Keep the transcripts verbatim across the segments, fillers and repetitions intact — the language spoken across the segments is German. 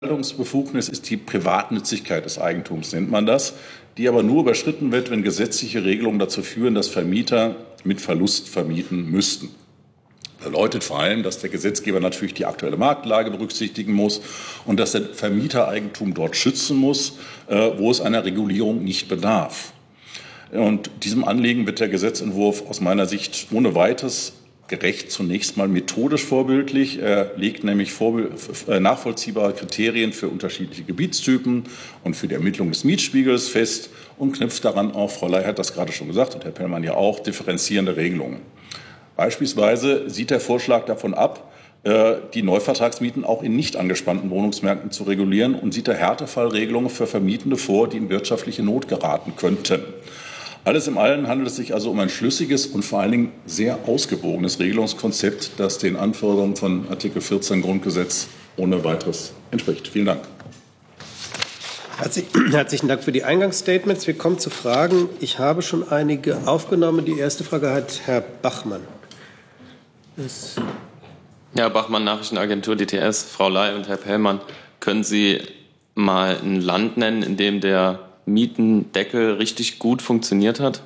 Verwaltungsbefugnis ist die Privatnützigkeit des Eigentums, nennt man das, die aber nur überschritten wird, wenn gesetzliche Regelungen dazu führen, dass Vermieter mit Verlust vermieten müssten. Das bedeutet vor allem, dass der Gesetzgeber natürlich die aktuelle Marktlage berücksichtigen muss und dass der Vermietereigentum dort schützen muss, wo es einer Regulierung nicht bedarf. Und diesem Anliegen wird der Gesetzentwurf aus meiner Sicht ohne Weiteres gerecht, zunächst mal methodisch vorbildlich. Er legt nämlich nachvollziehbare Kriterien für unterschiedliche Gebietstypen und für die Ermittlung des Mietspiegels fest und knüpft daran auch, Frau Ley hat das gerade schon gesagt und Herr Pellmann ja auch, differenzierende Regelungen. Beispielsweise sieht der Vorschlag davon ab, die Neuvertragsmieten auch in nicht angespannten Wohnungsmärkten zu regulieren und sieht da Härtefallregelungen für Vermietende vor, die in wirtschaftliche Not geraten könnten. Alles in allem handelt es sich also um ein schlüssiges und vor allen Dingen sehr ausgewogenes Regelungskonzept, das den Anforderungen von Artikel vierzehn Grundgesetz ohne weiteres entspricht. Vielen Dank. Herzlichen Dank für die Eingangsstatements. Wir kommen zu Fragen. Ich habe schon einige aufgenommen. Die erste Frage hat Herr Bachmann. Das Herr Bachmann, Nachrichtenagentur D T S, Frau Ley und Herr Pellmann. Können Sie mal ein Land nennen, in dem der Mietendeckel richtig gut funktioniert hat?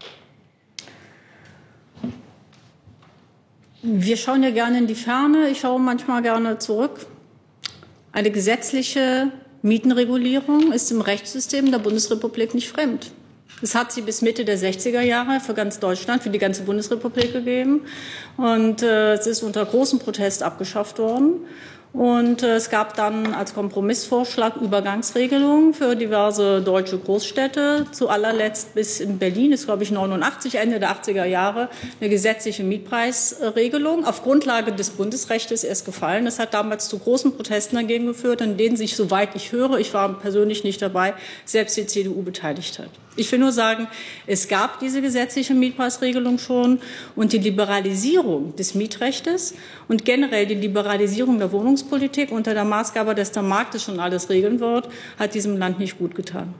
Wir schauen ja gerne in die Ferne. Ich schaue manchmal gerne zurück. Eine gesetzliche Mietenregulierung ist im Rechtssystem der Bundesrepublik nicht fremd. Es hat sie bis Mitte der sechziger Jahre für ganz Deutschland, für die ganze Bundesrepublik gegeben. Und äh, es ist unter großem Protest abgeschafft worden. Und äh, es gab dann als Kompromissvorschlag Übergangsregelungen für diverse deutsche Großstädte. Zu allerletzt bis in Berlin ist, glaube ich, neunundachtzig, Ende der achtziger Jahre, eine gesetzliche Mietpreisregelung auf Grundlage des Bundesrechts erst gefallen. Das hat damals zu großen Protesten dagegen geführt, an denen sich, soweit ich höre, ich war persönlich nicht dabei, selbst die C D U beteiligt hat. Ich will nur sagen, es gab diese gesetzliche Mietpreisregelung schon und die Liberalisierung des Mietrechtes und generell die Liberalisierung der Wohnungspolitik unter der Maßgabe, dass der Markt das schon alles regeln wird, hat diesem Land nicht gut getan.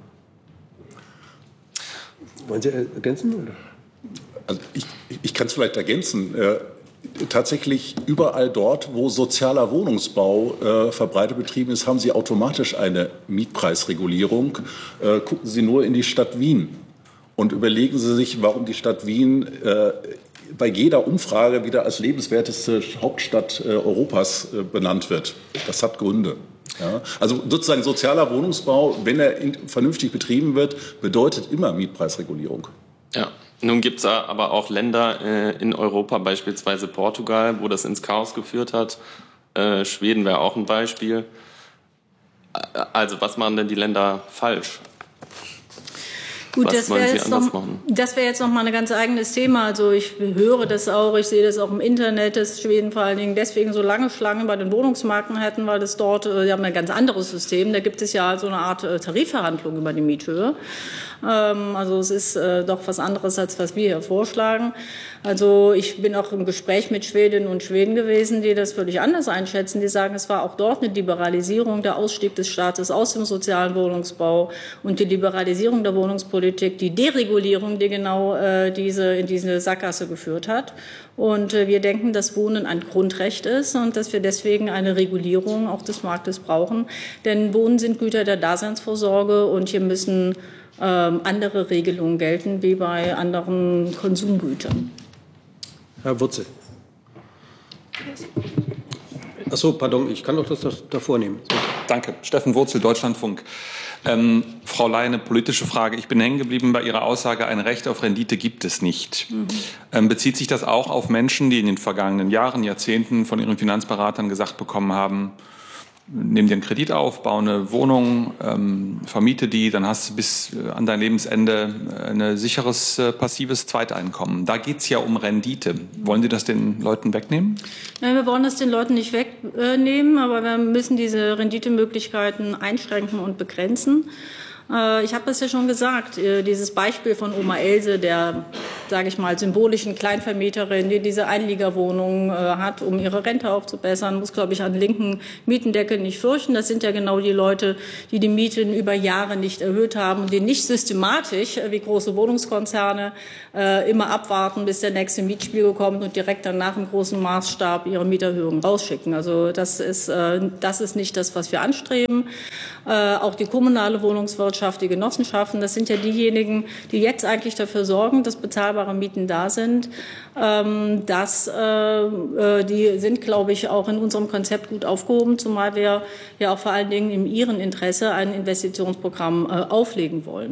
Wollen Sie ergänzen? Oder? Also ich, ich kann es vielleicht ergänzen. Äh, tatsächlich überall dort, wo sozialer Wohnungsbau äh, verbreitet betrieben ist, haben Sie automatisch eine Mietpreisregulierung. Äh, gucken Sie nur in die Stadt Wien und überlegen Sie sich, warum die Stadt Wien äh, bei jeder Umfrage wieder als lebenswerteste Hauptstadt äh, Europas äh, benannt wird. Das hat Gründe. Ja? Also sozusagen sozialer Wohnungsbau, wenn er in, vernünftig betrieben wird, bedeutet immer Mietpreisregulierung. Ja. Nun gibt es aber auch Länder äh, in Europa, beispielsweise Portugal, wo das ins Chaos geführt hat. Äh, Schweden wäre auch ein Beispiel. Also was machen denn die Länder falsch? Gut, was das wollen wäre Sie jetzt, anders noch, machen? das wär jetzt noch mal ein ganz eigenes Thema. Also ich höre das auch, ich sehe das auch im Internet, dass Schweden vor allen Dingen deswegen so lange Schlangen bei den Wohnungsmarken hätten, weil das dort, die haben ein ganz anderes System. Da gibt es ja so eine Art Tarifverhandlung über die Miethöhe. Also es ist äh, doch was anderes, als was wir hier vorschlagen. Also ich bin auch im Gespräch mit Schwedinnen und Schweden gewesen, die das völlig anders einschätzen. Die sagen, es war auch dort eine Liberalisierung, der Ausstieg des Staates aus dem sozialen Wohnungsbau und die Liberalisierung der Wohnungspolitik, die Deregulierung, die genau äh, diese, in diese Sackgasse geführt hat. Und äh, wir denken, dass Wohnen ein Grundrecht ist und dass wir deswegen eine Regulierung auch des Marktes brauchen. Denn Wohnen sind Güter der Daseinsvorsorge und hier müssen Ähm, andere Regelungen gelten wie bei anderen Konsumgütern. Herr Wurzel. Ach so, pardon, ich kann doch das davor nehmen. Danke. Steffen Wurzel, Deutschlandfunk. Ähm, Frau Ley, eine politische Frage. Ich bin hängen geblieben bei Ihrer Aussage, ein Recht auf Rendite gibt es nicht. Mhm. Ähm, bezieht sich das auch auf Menschen, die in den vergangenen Jahren, Jahrzehnten von ihren Finanzberatern gesagt bekommen haben, nimm dir einen Kredit auf, baue eine Wohnung, ähm, vermiete die, dann hast du bis an dein Lebensende ein sicheres, äh, passives Zweiteinkommen. Da geht es ja um Rendite. Wollen Sie das den Leuten wegnehmen? Nein, wir wollen das den Leuten nicht wegnehmen, aber wir müssen diese Renditemöglichkeiten einschränken und begrenzen. Äh, ich habe das ja schon gesagt, äh, dieses Beispiel von Oma Else, der, sage ich mal, symbolischen Kleinvermieterin, die diese Einliegerwohnung äh, hat, um ihre Rente aufzubessern, muss, glaube ich, an linken Mietendeckel nicht fürchten. Das sind ja genau die Leute, die die Mieten über Jahre nicht erhöht haben und die nicht systematisch, äh, wie große Wohnungskonzerne, äh, immer abwarten, bis der nächste Mietspiegel kommt und direkt danach im großen Maßstab ihre Mieterhöhungen rausschicken. Also das ist, äh, das ist nicht das, was wir anstreben. Äh, auch die kommunale Wohnungswirtschaft, die Genossenschaften, das sind ja diejenigen, die jetzt eigentlich dafür sorgen, dass bezahlbare Mieten da sind. Ähm, das, äh, die sind, glaube ich, auch in unserem Konzept gut aufgehoben, zumal wir ja auch vor allen Dingen in ihrem Interesse ein Investitionsprogramm äh, auflegen wollen.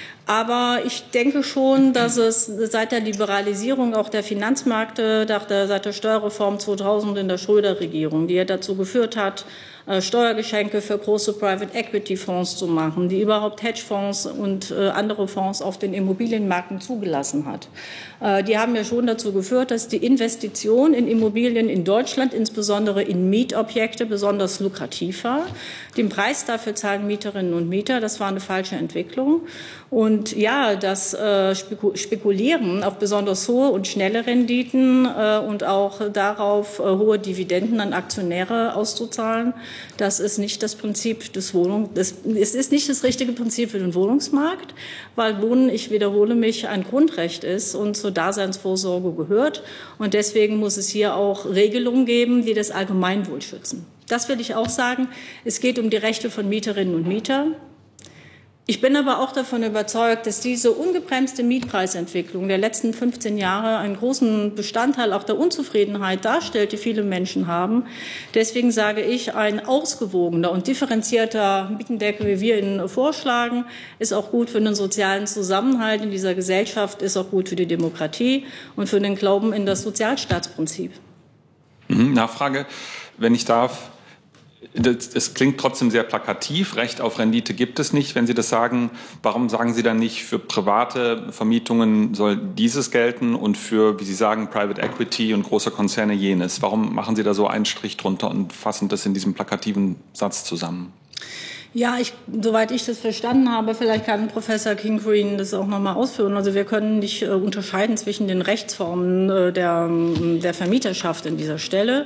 Aber ich denke schon, dass es seit der Liberalisierung auch der Finanzmärkte, seit der Steuerreform zweitausend in der Schröder-Regierung, die ja dazu geführt hat, Steuergeschenke für große Private-Equity-Fonds zu machen, die überhaupt Hedgefonds und äh, andere Fonds auf den Immobilienmärkten zugelassen hat. Äh, die haben ja schon dazu geführt, dass die Investition in Immobilien in Deutschland, insbesondere in Mietobjekte, besonders lukrativ war. Den Preis dafür zahlen Mieterinnen und Mieter. Das war eine falsche Entwicklung. Und ja, das äh, Spekulieren auf besonders hohe und schnelle Renditen äh, und auch darauf, äh, hohe Dividenden an Aktionäre auszuzahlen, das ist nicht das Prinzip des Wohnungs, das, es ist nicht das richtige Prinzip für den Wohnungsmarkt, weil Wohnen, ich wiederhole mich, ein Grundrecht ist und zur Daseinsvorsorge gehört. Und deswegen muss es hier auch Regelungen geben, die das Allgemeinwohl schützen. Das will ich auch sagen. Es geht um die Rechte von Mieterinnen und Mietern. Ich bin aber auch davon überzeugt, dass diese ungebremste Mietpreisentwicklung der letzten fünfzehn Jahre einen großen Bestandteil auch der Unzufriedenheit darstellt, die viele Menschen haben. Deswegen sage ich, ein ausgewogener und differenzierter Mietendeckel, wie wir ihn vorschlagen, ist auch gut für den sozialen Zusammenhalt in dieser Gesellschaft, ist auch gut für die Demokratie und für den Glauben in das Sozialstaatsprinzip. Nachfrage, wenn ich darf. Es klingt trotzdem sehr plakativ. Recht auf Rendite gibt es nicht. Wenn Sie das sagen, warum sagen Sie dann nicht, für private Vermietungen soll dieses gelten und für, wie Sie sagen, Private Equity und große Konzerne jenes? Warum machen Sie da so einen Strich drunter und fassen das in diesem plakativen Satz zusammen? Ja, ich, soweit ich das verstanden habe, vielleicht kann Professor King-Green das auch noch mal ausführen. Also wir können nicht äh, unterscheiden zwischen den Rechtsformen äh, der, der Vermieterschaft an dieser Stelle.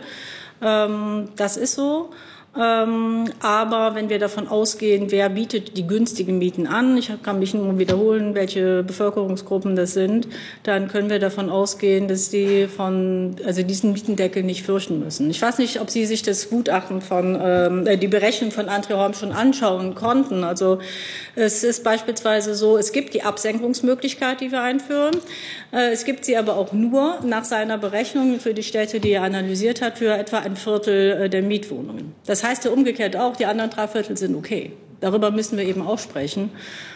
Ähm, das ist so. Ähm, aber wenn wir davon ausgehen, wer bietet die günstigen Mieten an, ich kann mich nur wiederholen, welche Bevölkerungsgruppen das sind, dann können wir davon ausgehen, dass die von, also diesen Mietendeckel nicht fürchten müssen. Ich weiß nicht, ob Sie sich das Gutachten von, ähm, die Berechnung von André Horm schon anschauen konnten. Also es ist beispielsweise so, es gibt die Absenkungsmöglichkeit, die wir einführen. Äh, es gibt sie aber auch nur nach seiner Berechnung für die Städte, die er analysiert hat, für etwa ein Viertel der Mietwohnungen. Das heißt ja umgekehrt auch, die anderen drei Viertel sind okay. Darüber müssen wir eben auch sprechen.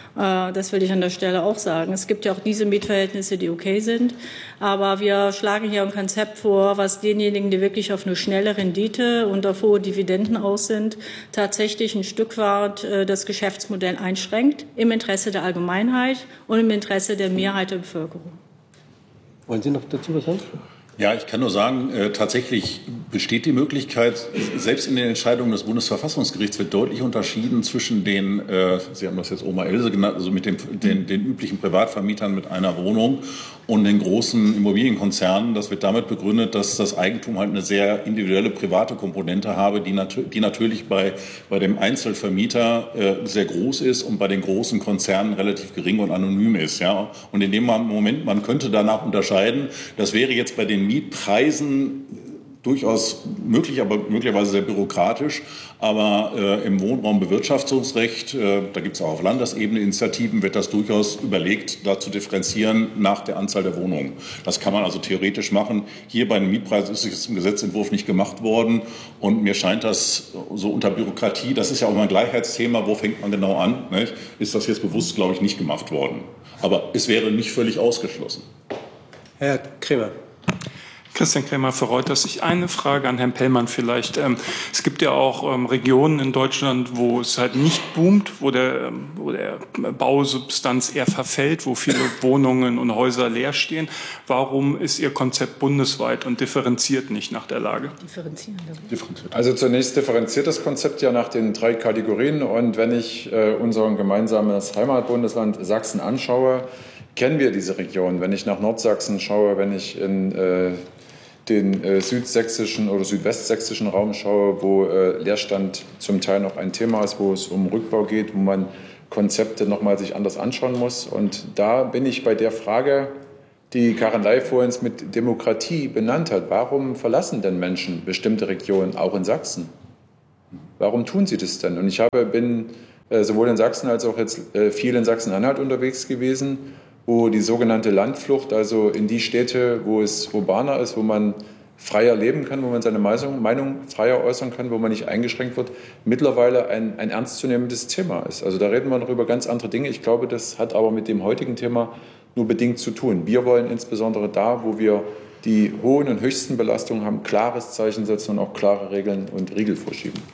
Das will ich an der Stelle auch sagen. Es gibt ja auch diese Mietverhältnisse, die okay sind. Aber wir schlagen hier ein Konzept vor, was denjenigen, die wirklich auf eine schnelle Rendite und auf hohe Dividenden aus sind, tatsächlich ein Stück weit das Geschäftsmodell einschränkt, im Interesse der Allgemeinheit und im Interesse der Mehrheit der Bevölkerung. Wollen Sie noch dazu was sagen? Ja, ich kann nur sagen, äh, tatsächlich besteht die Möglichkeit, selbst in den Entscheidungen des Bundesverfassungsgerichts wird deutlich unterschieden zwischen den, äh, Sie haben das jetzt Oma Else genannt, also mit dem, den, den üblichen Privatvermietern mit einer Wohnung und den großen Immobilienkonzernen. Das wird damit begründet, dass das Eigentum halt eine sehr individuelle private Komponente habe, die, nat die natürlich bei, bei dem Einzelvermieter äh, sehr groß ist und bei den großen Konzernen relativ gering und anonym ist. Ja? Und in dem Moment, man könnte danach unterscheiden, das wäre jetzt bei den Mietpreisen durchaus möglich, aber möglicherweise sehr bürokratisch. Aber äh, im Wohnraumbewirtschaftungsrecht, äh, da gibt es auch auf Landesebene Initiativen, wird das durchaus überlegt, da zu differenzieren nach der Anzahl der Wohnungen. Das kann man also theoretisch machen. Hier bei den Mietpreisen ist es im Gesetzentwurf nicht gemacht worden. Und mir scheint das so unter Bürokratie, das ist ja auch mal ein Gleichheitsthema, wo fängt man genau an? Nicht? Ist das jetzt bewusst, glaube ich, nicht gemacht worden. Aber es wäre nicht völlig ausgeschlossen. Herr Kremer. Christian Krämer für Reuters. Ich eine Frage an Herrn Pellmann vielleicht. Ähm, es gibt ja auch ähm, Regionen in Deutschland, wo es halt nicht boomt, wo der, ähm, wo der Bausubstanz eher verfällt, wo viele Wohnungen und Häuser leer stehen. Warum ist Ihr Konzept bundesweit und differenziert nicht nach der Lage? Differenzieren. Also zunächst differenziert das Konzept ja nach den drei Kategorien. Und wenn ich äh, unser gemeinsames Heimatbundesland Sachsen anschaue, kennen wir diese Region. Wenn ich nach Nordsachsen schaue, wenn ich in äh, den äh, südsächsischen oder südwestsächsischen Raum schaue, wo äh, Leerstand zum Teil noch ein Thema ist, wo es um Rückbau geht, wo man Konzepte noch mal sich anders anschauen muss. Und da bin ich bei der Frage, die Karin Ley vorhin mit Demokratie benannt hat. Warum verlassen denn Menschen bestimmte Regionen, auch in Sachsen? Warum tun sie das denn? Und ich habe, bin äh, sowohl in Sachsen als auch jetzt äh, viel in Sachsen-Anhalt unterwegs gewesen, wo die sogenannte Landflucht, also in die Städte, wo es urbaner ist, wo man freier leben kann, wo man seine Meinung, Meinung freier äußern kann, wo man nicht eingeschränkt wird, mittlerweile ein, ein ernstzunehmendes Thema ist. Also da reden wir noch über ganz andere Dinge. Ich glaube, das hat aber mit dem heutigen Thema nur bedingt zu tun. Wir wollen insbesondere da, wo wir die hohen und höchsten Belastungen haben, klares Zeichen setzen und auch klare Regeln und Riegel vorschieben.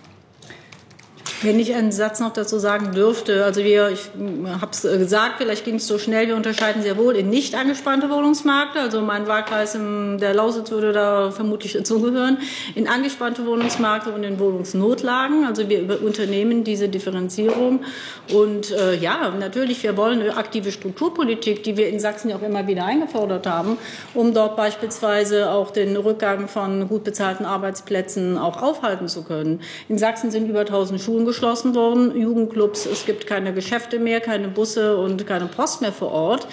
Wenn ich einen Satz noch dazu sagen dürfte, also wir, ich habe es gesagt, vielleicht ging es so schnell, wir unterscheiden sehr wohl in nicht angespannte Wohnungsmärkte, also mein Wahlkreis in der Lausitz würde da vermutlich dazugehören, in angespannte Wohnungsmärkte und in Wohnungsnotlagen, also wir unternehmen diese Differenzierung und äh, ja, natürlich, wir wollen eine aktive Strukturpolitik, die wir in Sachsen ja auch immer wieder eingefordert haben, um dort beispielsweise auch den Rückgang von gut bezahlten Arbeitsplätzen auch aufhalten zu können. In Sachsen sind über tausend Schulen geschlossen worden, Jugendclubs, es gibt keine Geschäfte mehr, keine Busse und keine Post mehr vor Ort.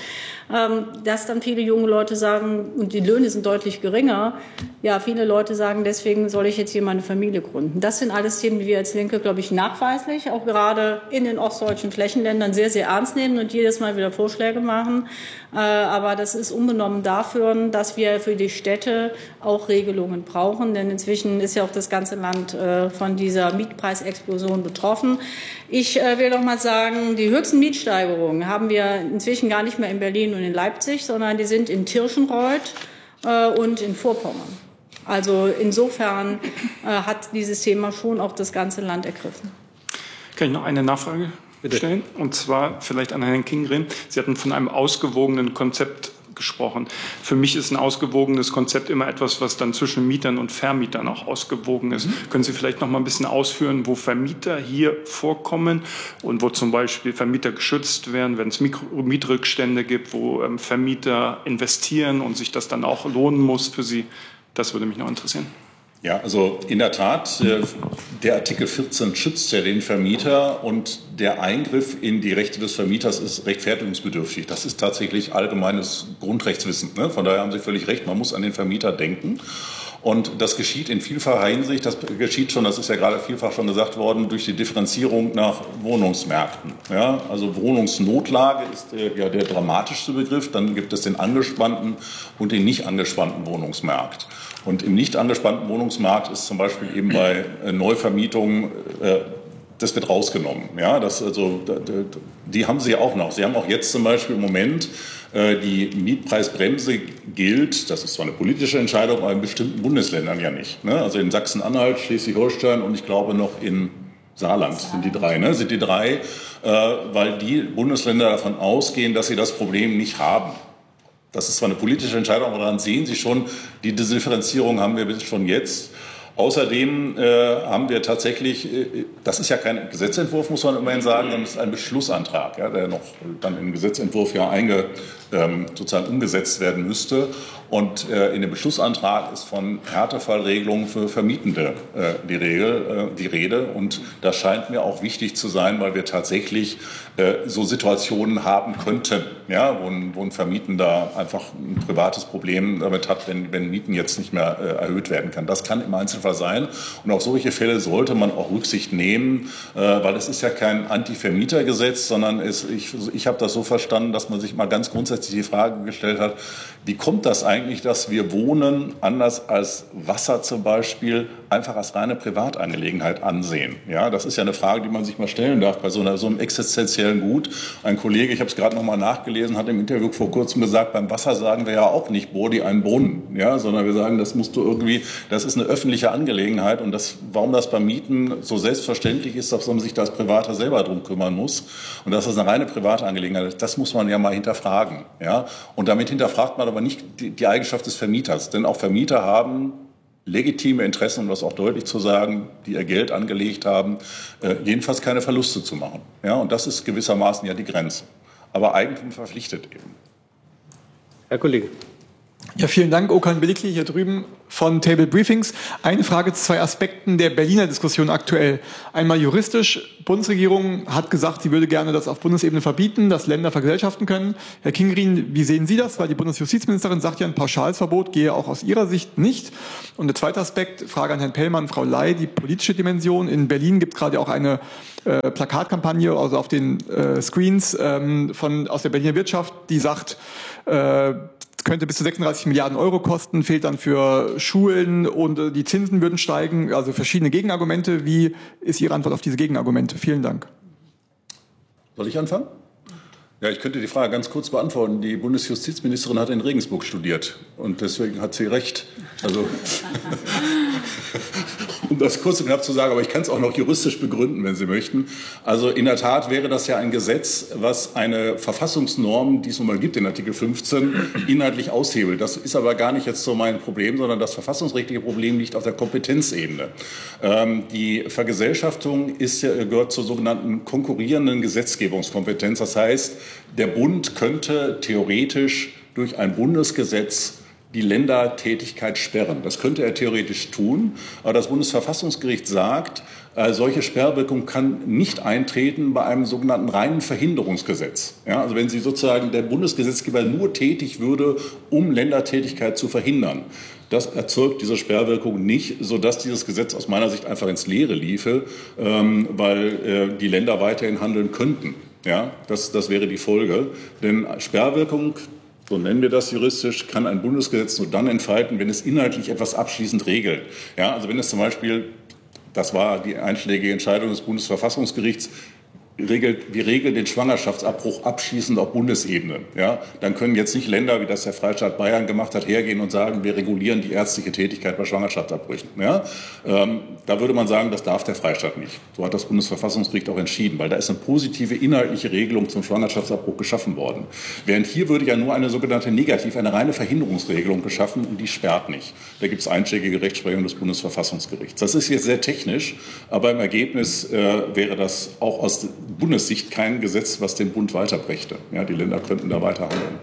Dass dann viele junge Leute sagen, und die Löhne sind deutlich geringer, ja, viele Leute sagen, deswegen soll ich jetzt hier meine Familie gründen. Das sind alles Themen, die wir als Linke, glaube ich, nachweislich, auch gerade in den ostdeutschen Flächenländern sehr, sehr ernst nehmen und jedes Mal wieder Vorschläge machen. Aber das ist unbenommen dafür, dass wir für die Städte auch Regelungen brauchen, denn inzwischen ist ja auch das ganze Land von dieser Mietpreisexplosion betroffen. Ich will doch mal sagen, die höchsten Mietsteigerungen haben wir inzwischen gar nicht mehr in Berlin und in Leipzig, sondern die sind in Tirschenreuth äh, und in Vorpommern. Also insofern äh, hat dieses Thema schon auch das ganze Land ergriffen. Kann ich noch eine Nachfrage Bitte. stellen? Und zwar vielleicht an Herrn Kingren. Sie hatten von einem ausgewogenen Konzept gesprochen. Für mich ist ein ausgewogenes Konzept immer etwas, was dann zwischen Mietern und Vermietern auch ausgewogen ist. Mhm. Können Sie vielleicht noch mal ein bisschen ausführen, wo Vermieter hier vorkommen und wo zum Beispiel Vermieter geschützt werden, wenn es Mikro- Mietrückstände gibt, wo ähm, Vermieter investieren und sich das dann auch lohnen muss für Sie? Das würde mich noch interessieren. Ja, also in der Tat, der Artikel vierzehn schützt ja den Vermieter und der Eingriff in die Rechte des Vermieters ist rechtfertigungsbedürftig. Das ist tatsächlich allgemeines Grundrechtswissen. Ne? Von daher haben Sie völlig recht, man muss an den Vermieter denken. Und das geschieht in vielfacher Hinsicht, das geschieht schon, das ist ja gerade vielfach schon gesagt worden, durch die Differenzierung nach Wohnungsmärkten. Ja, also Wohnungsnotlage ist der, ja, der dramatischste Begriff. Dann gibt es den angespannten und den nicht angespannten Wohnungsmarkt. Und im nicht angespannten Wohnungsmarkt ist zum Beispiel eben bei Neuvermietungen, äh, das wird rausgenommen. Ja, das, also, die haben Sie auch noch. Sie haben auch jetzt zum Beispiel im Moment äh, die Mietpreisbremse gilt, das ist zwar eine politische Entscheidung, aber in bestimmten Bundesländern ja nicht. Ne? Also in Sachsen-Anhalt, Schleswig-Holstein und ich glaube noch in Saarland sind die drei, ne? sind die drei, äh, weil die Bundesländer davon ausgehen, dass sie das Problem nicht haben. Das ist zwar eine politische Entscheidung, aber daran sehen Sie schon, die Differenzierung haben wir schon jetzt. Außerdem äh, haben wir tatsächlich, äh, das ist ja kein Gesetzentwurf, muss man immerhin sagen, sondern es ist ein Beschlussantrag, ja, der noch dann im Gesetzentwurf ja einge, ähm, sozusagen umgesetzt werden müsste. Und äh, in dem Beschlussantrag ist von Härtefallregelungen für Vermietende äh, die, Regel, äh, die Rede. Und das scheint mir auch wichtig zu sein, weil wir tatsächlich äh, so Situationen haben könnten, ja, wo, ein, wo ein Vermietender einfach ein privates Problem damit hat, wenn, wenn Mieten jetzt nicht mehr äh, erhöht werden kann. Das kann im Einzelfall sein. Und auf solche Fälle sollte man auch Rücksicht nehmen, äh, weil es ist ja kein Anti-Vermieter-Gesetz, sondern es, ich, ich habe das so verstanden, dass man sich mal ganz grundsätzlich die Frage gestellt hat, wie kommt das eigentlich, dass wir Wohnen, anders als Wasser zum Beispiel, einfach als reine Privatangelegenheit ansehen. Ja, das ist ja eine Frage, die man sich mal stellen darf bei so, einer, so einem existenziellen Gut. Ein Kollege, ich habe es gerade noch mal nachgelesen, hat im Interview vor kurzem gesagt, beim Wasser sagen wir ja auch nicht, bohr dir einen Brunnen, ja, sondern wir sagen, das musst du irgendwie, das ist eine öffentliche Angelegenheit und das, warum das beim Mieten so selbstverständlich ist, dass man sich da als Privater selber drum kümmern muss und dass das eine reine private Angelegenheit ist, das muss man ja mal hinterfragen. Ja? Und damit hinterfragt man aber nicht die, die Eigenschaft des Vermieters, denn auch Vermieter haben legitime Interessen, um das auch deutlich zu sagen, die ihr Geld angelegt haben, äh, jedenfalls keine Verluste zu machen. Ja, und das ist gewissermaßen ja die Grenze. Aber Eigentum verpflichtet eben. Herr Kollege. Ja, vielen Dank, Okan Billikli hier drüben von Table Briefings. Eine Frage zu zwei Aspekten der Berliner Diskussion aktuell. Einmal juristisch. Bundesregierung hat gesagt, sie würde gerne das auf Bundesebene verbieten, dass Länder vergesellschaften können. Herr Kingrien, wie sehen Sie das? Weil die Bundesjustizministerin sagt ja, ein Pauschalverbot gehe auch aus Ihrer Sicht nicht. Und der zweite Aspekt, Frage an Herrn Pellmann, Frau Ley, die politische Dimension. In Berlin gibt es gerade auch eine äh, Plakatkampagne, also auf den äh, Screens ähm, von, aus der Berliner Wirtschaft, die sagt, äh, könnte bis zu sechsunddreißig Milliarden Euro kosten, fehlt dann für Schulen und äh, die Zinsen würden steigen, also verschiedene Gegenargumente. Wie ist Ihre Antwort auf diese Gegenargumente? Vielen Dank. Soll ich anfangen? Ja, ich könnte die Frage ganz kurz beantworten. Die Bundesjustizministerin hat in Regensburg studiert und deswegen hat sie recht. Also, um das kurz und knapp zu sagen, aber ich kann es auch noch juristisch begründen, wenn Sie möchten. Also in der Tat wäre das ja ein Gesetz, was eine Verfassungsnorm, die es nun mal gibt in Artikel fünfzehn, inhaltlich aushebelt. Das ist aber gar nicht jetzt so mein Problem, sondern das verfassungsrechtliche Problem liegt auf der Kompetenzebene. Ähm, die Vergesellschaftung ist ja, gehört zur sogenannten konkurrierenden Gesetzgebungskompetenz. Das heißt, der Bund könnte theoretisch durch ein Bundesgesetz die Ländertätigkeit sperren. Das könnte er theoretisch tun, aber das Bundesverfassungsgericht sagt, äh, solche Sperrwirkung kann nicht eintreten bei einem sogenannten reinen Verhinderungsgesetz. Ja, also wenn Sie sozusagen der Bundesgesetzgeber nur tätig würde, um Ländertätigkeit zu verhindern. Das erzeugt diese Sperrwirkung nicht, sodass dieses Gesetz aus meiner Sicht einfach ins Leere liefe, ähm, weil äh, die Länder weiterhin handeln könnten. Ja, das, das wäre die Folge. Denn Sperrwirkung, so nennen wir das juristisch, kann ein Bundesgesetz nur dann entfalten, wenn es inhaltlich etwas abschließend regelt. Ja, also wenn es zum Beispiel, das war die einschlägige Entscheidung des Bundesverfassungsgerichts, regelt, wir regeln den Schwangerschaftsabbruch abschließend auf Bundesebene. Ja, dann können jetzt nicht Länder, wie das der Freistaat Bayern gemacht hat, hergehen und sagen, wir regulieren die ärztliche Tätigkeit bei Schwangerschaftsabbrüchen. Ja, ähm, da würde man sagen, das darf der Freistaat nicht. So hat das Bundesverfassungsgericht auch entschieden, weil da ist eine positive inhaltliche Regelung zum Schwangerschaftsabbruch geschaffen worden. Während hier würde ja nur eine sogenannte Negativ, eine reine Verhinderungsregelung geschaffen und die sperrt nicht. Da gibt es einschlägige Rechtsprechung des Bundesverfassungsgerichts. Das ist jetzt sehr technisch, aber im Ergebnis äh, wäre das auch aus Bundessicht kein Gesetz, was den Bund weiterbrächte. Ja, die Länder könnten da weiter handeln.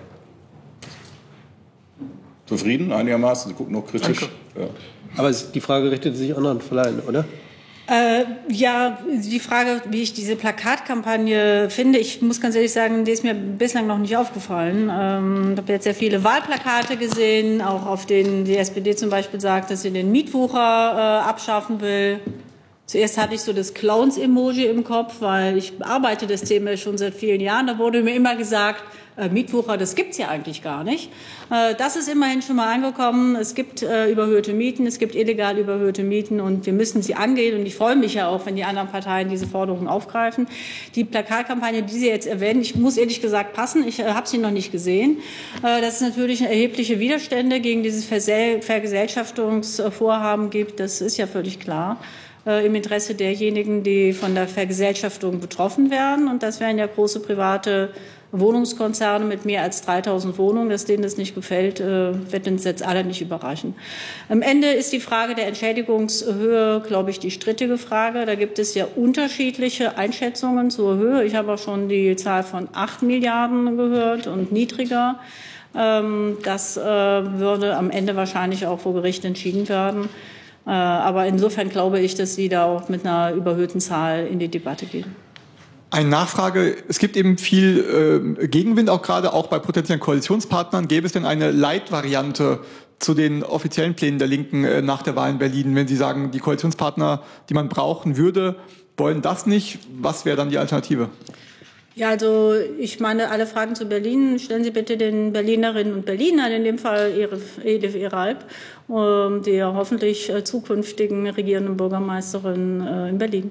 Zufrieden einigermaßen? Sie gucken noch kritisch. Ja. Aber die Frage richtete sich an Herrn Verleyen, oder? Äh, ja, die Frage, wie ich diese Plakatkampagne finde, ich muss ganz ehrlich sagen, die ist mir bislang noch nicht aufgefallen. Ähm, ich habe jetzt sehr viele Wahlplakate gesehen, auch auf denen die S P D zum Beispiel sagt, dass sie den Mietwucher äh, abschaffen will. Zuerst hatte ich so das Clowns-Emoji im Kopf, weil ich bearbeite das Thema schon seit vielen Jahren. Da wurde mir immer gesagt, äh, Mietwucher, das gibt's ja eigentlich gar nicht. Äh, das ist immerhin schon mal angekommen. Es gibt äh, überhöhte Mieten, es gibt illegal überhöhte Mieten und wir müssen sie angehen. Und ich freue mich ja auch, wenn die anderen Parteien diese Forderungen aufgreifen. Die Plakatkampagne, die Sie jetzt erwähnen, ich muss ehrlich gesagt passen, ich äh, habe sie noch nicht gesehen. Äh, dass es natürlich erhebliche Widerstände gegen dieses Versel- Vergesellschaftungsvorhaben gibt, das ist ja völlig klar. Im Interesse derjenigen, die von der Vergesellschaftung betroffen werden. Und das wären ja große private Wohnungskonzerne mit mehr als dreitausend Wohnungen. Dass denen das nicht gefällt, wird uns jetzt alle nicht überraschen. Am Ende ist die Frage der Entschädigungshöhe, glaube ich, die strittige Frage. Da gibt es ja unterschiedliche Einschätzungen zur Höhe. Ich habe auch schon die Zahl von acht Milliarden gehört und niedriger. Das würde am Ende wahrscheinlich auch vor Gericht entschieden werden. Aber insofern glaube ich, dass Sie da auch mit einer überhöhten Zahl in die Debatte gehen. Eine Nachfrage. Es gibt eben viel äh, Gegenwind, auch gerade auch bei potenziellen Koalitionspartnern. Gäbe es denn eine Leitvariante zu den offiziellen Plänen der Linken äh, nach der Wahl in Berlin? Wenn Sie sagen, die Koalitionspartner, die man brauchen würde, wollen das nicht, was wäre dann die Alternative? Ja, also ich meine, alle Fragen zu Berlin stellen Sie bitte den Berlinerinnen und Berlinern, in dem Fall Edith Ehralp, der hoffentlich zukünftigen regierenden Bürgermeisterin in Berlin.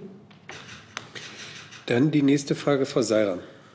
Dann die nächste Frage, Frau Seiler.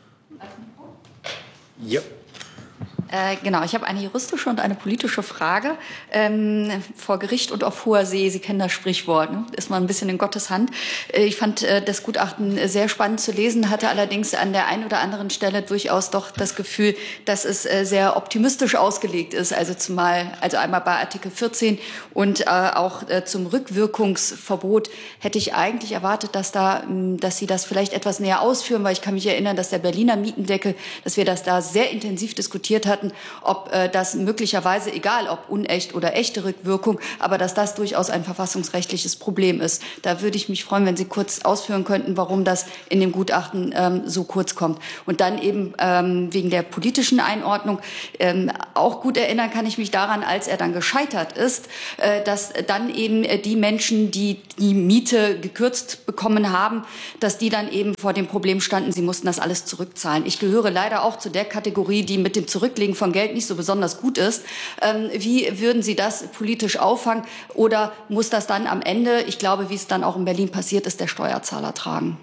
Ja. Äh, genau, ich habe eine juristische und eine politische Frage. Ähm, vor Gericht und auf hoher See, Sie kennen das Sprichwort, ne? Ist man ein bisschen in Gottes Hand. Äh, ich fand äh, das Gutachten sehr spannend zu lesen, hatte allerdings an der einen oder anderen Stelle durchaus doch das Gefühl, dass es äh, sehr optimistisch ausgelegt ist. Also zumal, also einmal bei Artikel vierzehn und äh, auch äh, zum Rückwirkungsverbot hätte ich eigentlich erwartet, dass da, mh, dass Sie das vielleicht etwas näher ausführen, weil ich kann mich erinnern, dass der Berliner Mietendeckel, dass wir das da sehr intensiv diskutiert hatten, ob äh, das möglicherweise, egal ob unecht oder echte Rückwirkung, aber dass das durchaus ein verfassungsrechtliches Problem ist. Da würde ich mich freuen, wenn Sie kurz ausführen könnten, warum das in dem Gutachten ähm, so kurz kommt. Und dann eben ähm, wegen der politischen Einordnung, ähm, auch gut erinnern kann ich mich daran, als er dann gescheitert ist, äh, dass dann eben äh, die Menschen, die die Miete gekürzt bekommen haben, dass die dann eben vor dem Problem standen, sie mussten das alles zurückzahlen. Ich gehöre leider auch zu der Kategorie, die mit dem Zurücklegen von Geld nicht so besonders gut ist. Ähm, wie würden Sie das politisch auffangen? Oder muss das dann am Ende, ich glaube, wie es dann auch in Berlin passiert ist, der Steuerzahler tragen?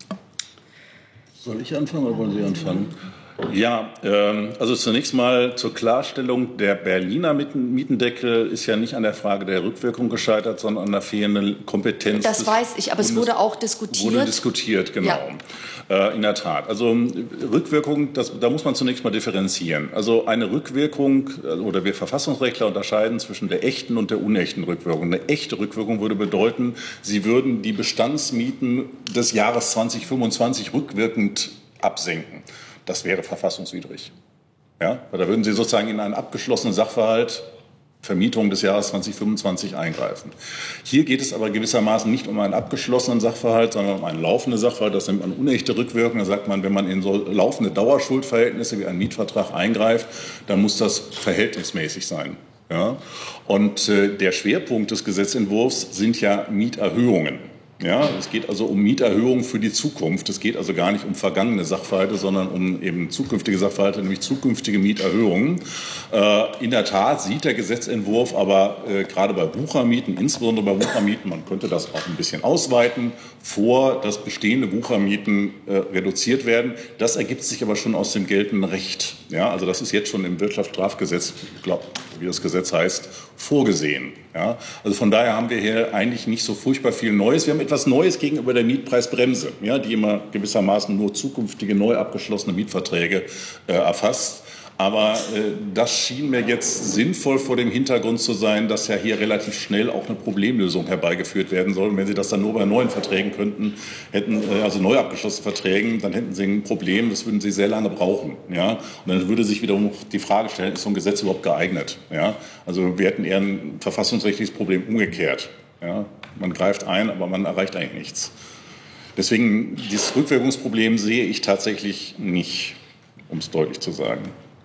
Soll ich anfangen oder wollen Sie anfangen? Ja, ähm, also zunächst mal zur Klarstellung, der Berliner Mietendeckel ist ja nicht an der Frage der Rückwirkung gescheitert, sondern an der fehlenden Kompetenz. Das weiß ich, aber es wurde auch diskutiert. Wurde diskutiert, genau. Ja. Äh, in der Tat. Also Rückwirkung, das, da muss man zunächst mal differenzieren. Also eine Rückwirkung, oder wir Verfassungsrechtler unterscheiden zwischen der echten und der unechten Rückwirkung. Eine echte Rückwirkung würde bedeuten, Sie würden die Bestandsmieten des Jahres zweitausendfünfundzwanzig rückwirkend absenken. Das wäre verfassungswidrig. Ja? Weil da würden Sie sozusagen in einen abgeschlossenen Sachverhalt, Vermietung des Jahres zweitausendfünfundzwanzig, eingreifen. Hier geht es aber gewissermaßen nicht um einen abgeschlossenen Sachverhalt, sondern um einen laufenden Sachverhalt. Das nennt man unechte Rückwirkung. Da sagt man, wenn man in so laufende Dauerschuldverhältnisse wie einen Mietvertrag eingreift, dann muss das verhältnismäßig sein. Ja? Und äh, der Schwerpunkt des Gesetzentwurfs sind ja Mieterhöhungen. Ja, es geht also um Mieterhöhungen für die Zukunft. Es geht also gar nicht um vergangene Sachverhalte, sondern um eben zukünftige Sachverhalte, nämlich zukünftige Mieterhöhungen. Äh, in der Tat sieht der Gesetzentwurf aber äh, gerade bei Wuchermieten, insbesondere bei Wuchermieten, man könnte das auch ein bisschen ausweiten, vor, dass bestehende Wuchermieten äh, reduziert werden. Das ergibt sich aber schon aus dem geltenden Recht. Ja, also das ist jetzt schon im Wirtschaftsstrafgesetz, ich glaube, wie das Gesetz heißt, vorgesehen. Ja, also von daher haben wir hier eigentlich nicht so furchtbar viel Neues. Wir haben etwas Neues gegenüber der Mietpreisbremse, ja, die immer gewissermaßen nur zukünftige neu abgeschlossene Mietverträge äh, erfasst. Aber äh, das schien mir jetzt sinnvoll vor dem Hintergrund zu sein, dass ja hier relativ schnell auch eine Problemlösung herbeigeführt werden soll. Und wenn Sie das dann nur bei neuen Verträgen könnten, hätten, äh, also neu abgeschlossenen Verträgen, dann hätten Sie ein Problem, das würden Sie sehr lange brauchen. Ja? Und dann würde sich wiederum die Frage stellen, ist so ein Gesetz überhaupt geeignet? Ja? Also wir hätten eher ein verfassungsrechtliches Problem umgekehrt. Ja? Man greift ein, aber man erreicht eigentlich nichts. Deswegen, dieses Rückwirkungsproblem sehe ich tatsächlich nicht, um es deutlich zu sagen.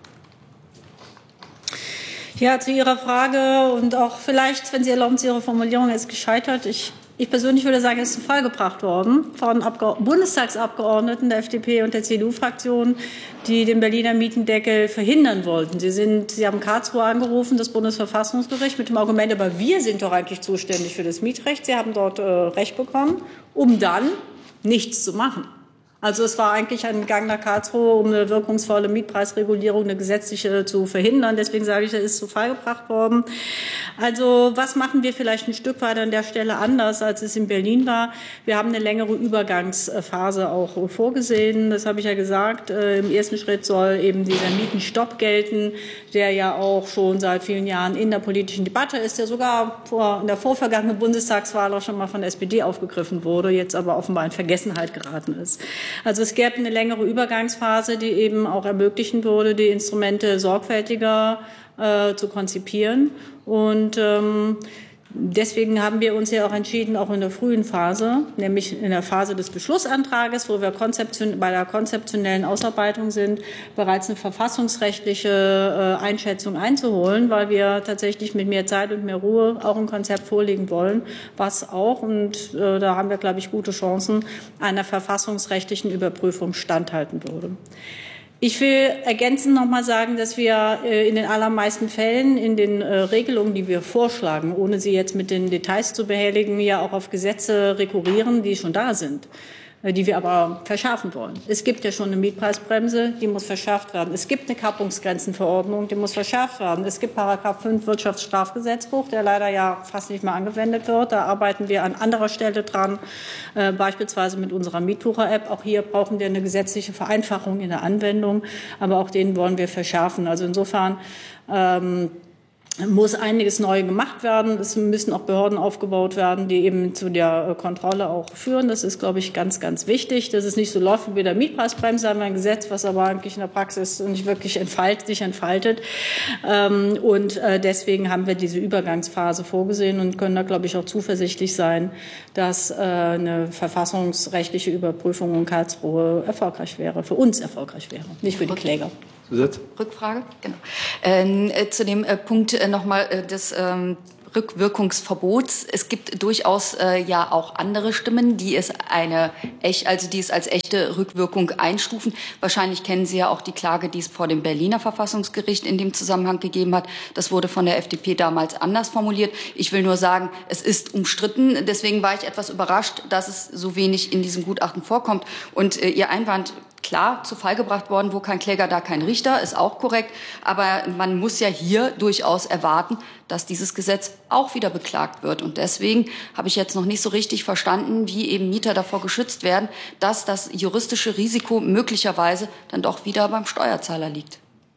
Ja, zu Ihrer Frage und auch vielleicht, wenn Sie erlauben, zu Ihrer Formulierung, ist gescheitert. Ich, ich persönlich würde sagen, es ist zu Fall gebracht worden von Abge- Bundestagsabgeordneten der F D P und der C D U-Fraktion, die den Berliner Mietendeckel verhindern wollten. Sie, sind, Sie haben Karlsruhe angerufen, das Bundesverfassungsgericht, mit dem Argument, aber wir sind doch eigentlich zuständig für das Mietrecht. Sie haben dort äh, Recht bekommen, um dann nichts zu machen. Also es war eigentlich ein Gang nach Karlsruhe, um eine wirkungsvolle Mietpreisregulierung, eine gesetzliche zu verhindern. Deswegen sage ich, er ist zu Fall gebracht worden. Also was machen wir vielleicht ein Stück weit an der Stelle anders, als es in Berlin war? Wir haben eine längere Übergangsphase auch vorgesehen. Das habe ich ja gesagt. Im ersten Schritt soll eben dieser Mietenstopp gelten, der ja auch schon seit vielen Jahren in der politischen Debatte ist, der sogar vor, in der vorvergangenen Bundestagswahl auch schon mal von der S P D aufgegriffen wurde, jetzt aber offenbar in Vergessenheit geraten ist. Also es gäbe eine längere Übergangsphase, die eben auch ermöglichen würde, die Instrumente sorgfältiger äh, zu konzipieren. Und ähm, Deswegen haben wir uns ja auch entschieden, auch in der frühen Phase, nämlich in der Phase des Beschlussantrages, wo wir konzeption- bei der konzeptionellen Ausarbeitung sind, bereits eine verfassungsrechtliche äh, Einschätzung einzuholen, weil wir tatsächlich mit mehr Zeit und mehr Ruhe auch ein Konzept vorlegen wollen, was auch, und äh, da haben wir, glaube ich, gute Chancen, einer verfassungsrechtlichen Überprüfung standhalten würde. Ich will ergänzend noch mal sagen, dass wir in den allermeisten Fällen in den Regelungen, die wir vorschlagen, ohne sie jetzt mit den Details zu behelligen, ja auch auf Gesetze rekurrieren, die schon da sind, die wir aber verschärfen wollen. Es gibt ja schon eine Mietpreisbremse, die muss verschärft werden. Es gibt eine Kappungsgrenzenverordnung, die muss verschärft werden. Es gibt Paragraph fünf Wirtschaftsstrafgesetzbuch, der leider ja fast nicht mehr angewendet wird. Da arbeiten wir an anderer Stelle dran, äh, beispielsweise mit unserer Mietbucher-App. Auch hier brauchen wir eine gesetzliche Vereinfachung in der Anwendung, aber auch den wollen wir verschärfen. Also insofern ähm, muss einiges neu gemacht werden. Es müssen auch Behörden aufgebaut werden, die eben zu der Kontrolle auch führen. Das ist, glaube ich, ganz, ganz wichtig, dass es nicht so läuft wie bei der Mietpreisbremse, haben wir ein Gesetz, was aber eigentlich in der Praxis nicht wirklich entfaltet, sich entfaltet. Und deswegen haben wir diese Übergangsphase vorgesehen und können da, glaube ich, auch zuversichtlich sein, dass eine verfassungsrechtliche Überprüfung in Karlsruhe erfolgreich wäre, für uns erfolgreich wäre, nicht für die Kläger. Rückfrage? Genau. Ähm, äh, zu dem äh, Punkt äh, nochmal äh, des ähm, Rückwirkungsverbots. Es gibt durchaus äh, ja auch andere Stimmen, die es eine echt, also die es als echte Rückwirkung einstufen. Wahrscheinlich kennen Sie ja auch die Klage, die es vor dem Berliner Verfassungsgericht in dem Zusammenhang gegeben hat. Das wurde von der F D P damals anders formuliert. Ich will nur sagen, es ist umstritten. Deswegen war ich etwas überrascht, dass es so wenig in diesem Gutachten vorkommt. Und äh, Ihr Einwand, klar, zu Fall gebracht worden, wo kein Kläger, da kein Richter, ist auch korrekt. Aber man muss ja hier durchaus erwarten, dass dieses Gesetz auch wieder beklagt wird. Und deswegen habe ich jetzt noch nicht so richtig verstanden, wie eben Mieter davor geschützt werden, dass das juristische Risiko möglicherweise dann doch wieder beim Steuerzahler liegt.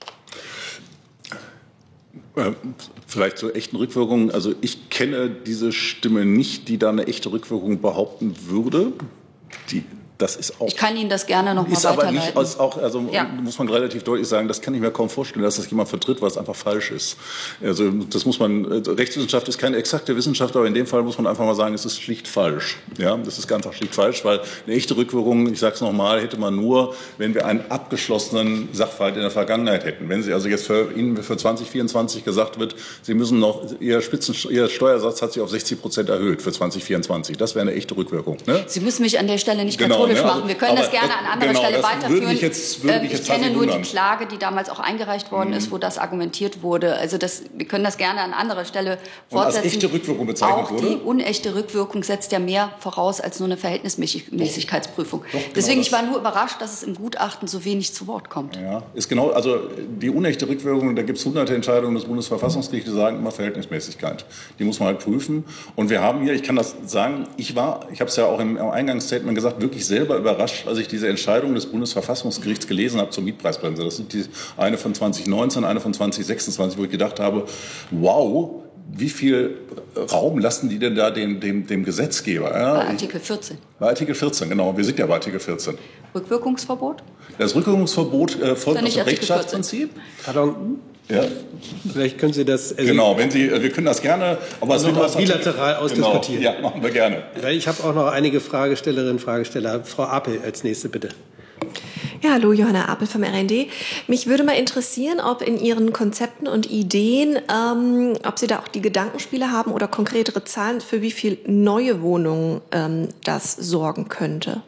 Vielleicht zur echten Rückwirkung. Also ich kenne diese Stimme nicht, die da eine echte Rückwirkung behaupten würde. Die Das ist auch, ich kann Ihnen das gerne noch mal ist aber weiterleiten. nicht als auch, also ja. muss man relativ deutlich sagen, das kann ich mir kaum vorstellen, dass das jemand vertritt, was einfach falsch ist. Also das muss man, Rechtswissenschaft ist keine exakte Wissenschaft, aber in dem Fall muss man einfach mal sagen, es ist schlicht falsch. Ja, das ist einfach schlicht falsch, weil eine echte Rückwirkung, ich sage es nochmal, hätte man nur, wenn wir einen abgeschlossenen Sachverhalt in der Vergangenheit hätten. Wenn Sie also jetzt für Ihnen für zwanzig vierundzwanzig gesagt wird, Sie müssen noch, Ihr Spitzen, Ihr Steuersatz hat sich auf sechzig Prozent erhöht für zwanzig vierundzwanzig. Das wäre eine echte Rückwirkung. Ne? Sie müssen mich an der Stelle nicht Genau. katholisch Ja, machen. Wir können das gerne an anderer genau, Stelle das weiterführen. würde mich jetzt, würde mich ich jetzt kenne nur wundern. die Klage, die damals auch eingereicht worden mhm. ist, wo das argumentiert wurde. Also das, wir können das gerne an anderer Stelle fortsetzen. Und als echte Rückwirkung bezeichnet auch wurde? Die unechte Rückwirkung setzt ja mehr voraus als nur eine Verhältnismäßigkeitsprüfung. Doch, genau. Deswegen, ich war nur überrascht, dass es im Gutachten so wenig zu Wort kommt. Ja, ist genau, also die unechte Rückwirkung, da gibt es hunderte Entscheidungen des Bundesverfassungsgerichts, die sagen immer Verhältnismäßigkeit. Die muss man halt prüfen. Und wir haben hier, ich kann das sagen, ich war, ich habe es ja auch im Eingangsstatement gesagt, wirklich selber überrascht, als ich diese Entscheidung des Bundesverfassungsgerichts gelesen habe zur Mietpreisbremse. Das ist die eine von zwanzig neunzehn, eine von zwanzig sechsundzwanzig, wo ich gedacht habe, wow, wie viel Raum lassen die denn da dem, dem, dem Gesetzgeber? Ja, bei Artikel vierzehn. Bei Artikel vierzehn, genau. Wir sind ja bei Artikel vierzehn. Rückwirkungsverbot? Das Rückwirkungsverbot äh, folgt aus dem Rechtsstaatsprinzip. Pardon? Ja. Vielleicht können Sie das... Also genau, wenn Sie, wir können das gerne, aber es wird auch bilateral ausdiskutieren. Genau, ja, machen wir gerne. Weil ich habe auch noch einige Fragestellerinnen und Fragesteller. Frau Apel als nächste, bitte. Ja, hallo, Johanna Apel vom R N D. Mich würde mal interessieren, ob in Ihren Konzepten und Ideen, ähm, ob Sie da auch die Gedankenspiele haben oder konkretere Zahlen, für wie viel neue Wohnungen ähm, das sorgen könnte.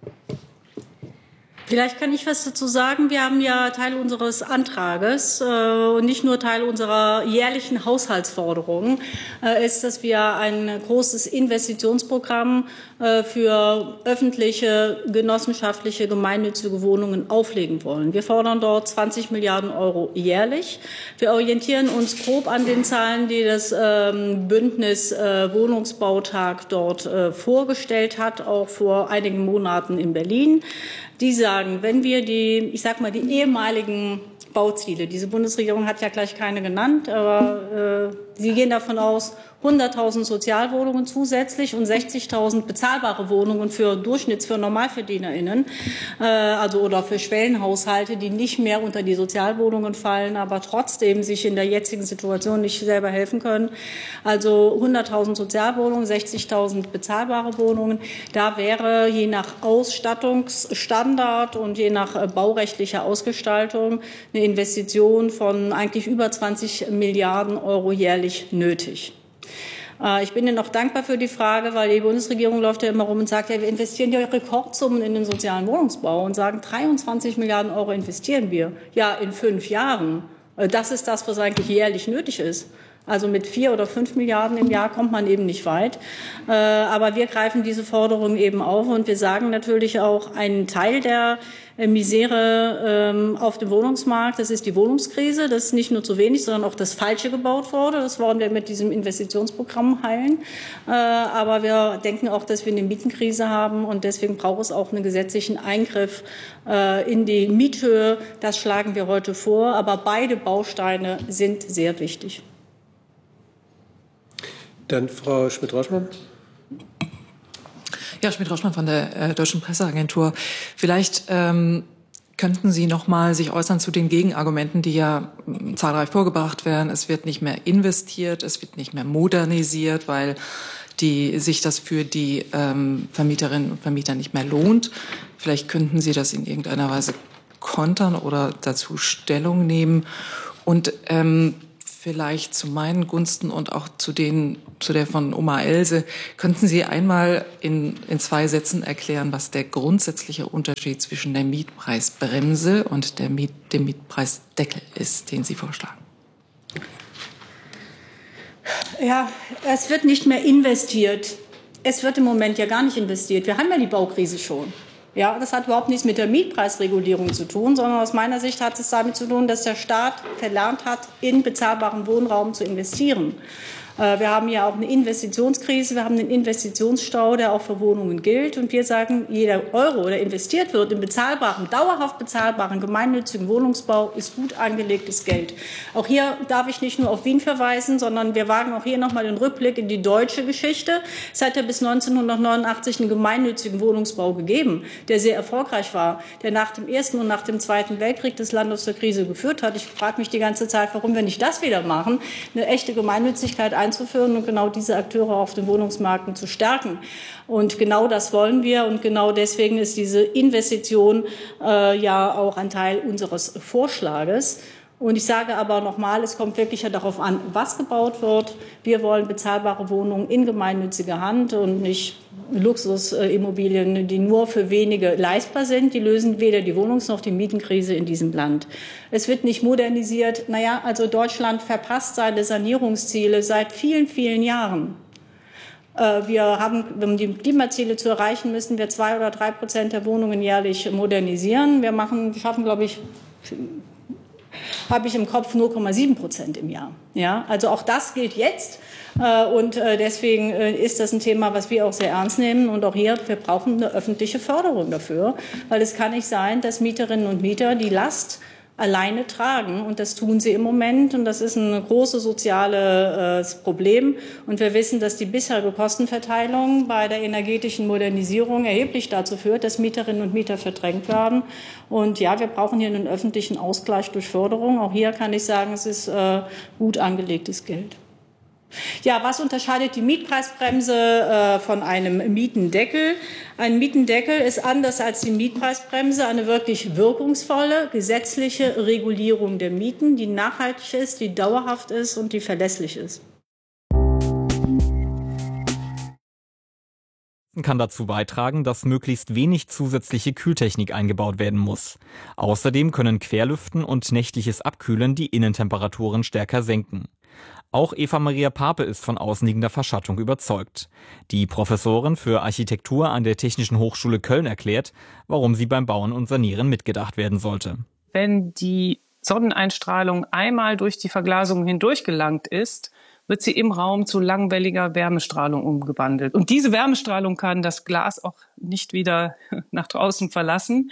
Vielleicht kann ich was dazu sagen. Wir haben ja Teil unseres Antrages und äh, nicht nur Teil unserer jährlichen Haushaltsforderungen äh, ist, dass wir ein großes Investitionsprogramm äh, für öffentliche, genossenschaftliche, gemeinnützige Wohnungen auflegen wollen. Wir fordern dort zwanzig Milliarden Euro jährlich. Wir orientieren uns grob an den Zahlen, die das ähm, Bündnis äh, Wohnungsbautag dort äh, vorgestellt hat, auch vor einigen Monaten in Berlin. Die sagen, wenn wir die, ich sag mal, die ehemaligen Bauziele, diese Bundesregierung hat ja gleich keine genannt, aber äh, sie gehen davon aus, hunderttausend Sozialwohnungen zusätzlich und sechzigtausend bezahlbare Wohnungen für Durchschnitts-, für NormalverdienerInnen, äh, also oder für Schwellenhaushalte, die nicht mehr unter die Sozialwohnungen fallen, aber trotzdem sich in der jetzigen Situation nicht selber helfen können. Also hunderttausend Sozialwohnungen, sechzigtausend bezahlbare Wohnungen. Da wäre je nach Ausstattungsstandard und je nach äh, baurechtlicher Ausgestaltung eine Investition von eigentlich über zwanzig Milliarden Euro jährlich nötig. Ich bin Ihnen auch dankbar für die Frage, weil die Bundesregierung läuft ja immer rum und sagt, ja, wir investieren ja Rekordsummen in den sozialen Wohnungsbau und sagen, dreiundzwanzig Milliarden Euro investieren wir. Ja, in fünf Jahren. Das ist das, was eigentlich jährlich nötig ist. Also mit vier oder fünf Milliarden im Jahr kommt man eben nicht weit. Aber wir greifen diese Forderung eben auf und wir sagen natürlich auch, einen Teil der Misere auf dem Wohnungsmarkt, das ist die Wohnungskrise. Das ist nicht nur zu wenig, sondern auch das Falsche gebaut wurde. Das wollen wir mit diesem Investitionsprogramm heilen. Aber wir denken auch, dass wir eine Mietenkrise haben und deswegen braucht es auch einen gesetzlichen Eingriff in die Miethöhe. Das schlagen wir heute vor. Aber beide Bausteine sind sehr wichtig. Dann Frau Schmidt-Rauschmann. Ja, Schmidt-Rauschmann von der äh, Deutschen Presseagentur. Vielleicht ähm, könnten Sie noch mal sich äußern zu den Gegenargumenten, die ja äh, zahlreich vorgebracht werden. Es wird nicht mehr investiert, es wird nicht mehr modernisiert, weil die, sich das für die ähm, Vermieterinnen und Vermieter nicht mehr lohnt. Vielleicht könnten Sie das in irgendeiner Weise kontern oder dazu Stellung nehmen. Und ähm, vielleicht zu meinen Gunsten und auch zu den, zu der von Oma Else. Könnten Sie einmal in, in zwei Sätzen erklären, was der grundsätzliche Unterschied zwischen der Mietpreisbremse und der Miet, dem Mietpreisdeckel ist, den Sie vorschlagen? Ja, es wird nicht mehr investiert. Es wird im Moment ja gar nicht investiert. Wir haben ja die Baukrise schon. Ja, das hat überhaupt nichts mit der Mietpreisregulierung zu tun, sondern aus meiner Sicht hat es damit zu tun, dass der Staat verlernt hat, in bezahlbaren Wohnraum zu investieren. Wir haben ja auch eine Investitionskrise, wir haben einen Investitionsstau, der auch für Wohnungen gilt. Und wir sagen, jeder Euro, der investiert wird im bezahlbaren, dauerhaft bezahlbaren, gemeinnützigen Wohnungsbau, ist gut angelegtes Geld. Auch hier darf ich nicht nur auf Wien verweisen, sondern wir wagen auch hier nochmal den Rückblick in die deutsche Geschichte. Es hat ja bis neunzehnhundertneunundachtzig einen gemeinnützigen Wohnungsbau gegeben, der sehr erfolgreich war, der nach dem Ersten und nach dem Zweiten Weltkrieg das Land aus der Krise geführt hat. Ich frage mich die ganze Zeit, warum wir nicht das wieder machen, eine echte Gemeinnützigkeit einzuführen und genau diese Akteure auf den Wohnungsmärkten zu stärken. Und genau das wollen wir und genau deswegen ist diese Investition äh, ja auch ein Teil unseres Vorschlages. Und ich sage aber nochmal, es kommt wirklich ja darauf an, was gebaut wird. Wir wollen bezahlbare Wohnungen in gemeinnütziger Hand und nicht Luxusimmobilien, die nur für wenige leistbar sind. Die lösen weder die Wohnungs- noch die Mietenkrise in diesem Land. Es wird nicht modernisiert. Naja, also Deutschland verpasst seine Sanierungsziele seit vielen, vielen Jahren. Wir haben, um die Klimaziele zu erreichen, müssen wir zwei oder drei Prozent der Wohnungen jährlich modernisieren. Wir machen, wir schaffen, glaube ich, habe ich im Kopf null Komma sieben Prozent im Jahr. Ja, also auch das gilt jetzt. Und deswegen ist das ein Thema, was wir auch sehr ernst nehmen. Und auch hier, wir brauchen eine öffentliche Förderung dafür. Weil es kann nicht sein, dass Mieterinnen und Mieter die Last alleine tragen. Und das tun sie im Moment. Und das ist ein großes soziales Problem. Und wir wissen, dass die bisherige Kostenverteilung bei der energetischen Modernisierung erheblich dazu führt, dass Mieterinnen und Mieter verdrängt werden. Und ja, wir brauchen hier einen öffentlichen Ausgleich durch Förderung. Auch hier kann ich sagen, es ist äh, gut angelegtes Geld. Ja, was unterscheidet die Mietpreisbremse äh, von einem Mietendeckel? Ein Mietendeckel ist anders als die Mietpreisbremse eine wirklich wirkungsvolle gesetzliche Regulierung der Mieten, die nachhaltig ist, die dauerhaft ist und die verlässlich ist. Kann dazu beitragen, dass möglichst wenig zusätzliche Kühltechnik eingebaut werden muss. Außerdem können Querlüften und nächtliches Abkühlen die Innentemperaturen stärker senken. Auch Eva Maria Pape ist von außenliegender Verschattung überzeugt. Die Professorin für Architektur an der Technischen Hochschule Köln erklärt, warum sie beim Bauen und Sanieren mitgedacht werden sollte. Wenn die Sonneneinstrahlung einmal durch die Verglasung hindurch gelangt ist, wird sie im Raum zu langwelliger Wärmestrahlung umgewandelt. Und diese Wärmestrahlung kann das Glas auch nicht wieder nach draußen verlassen.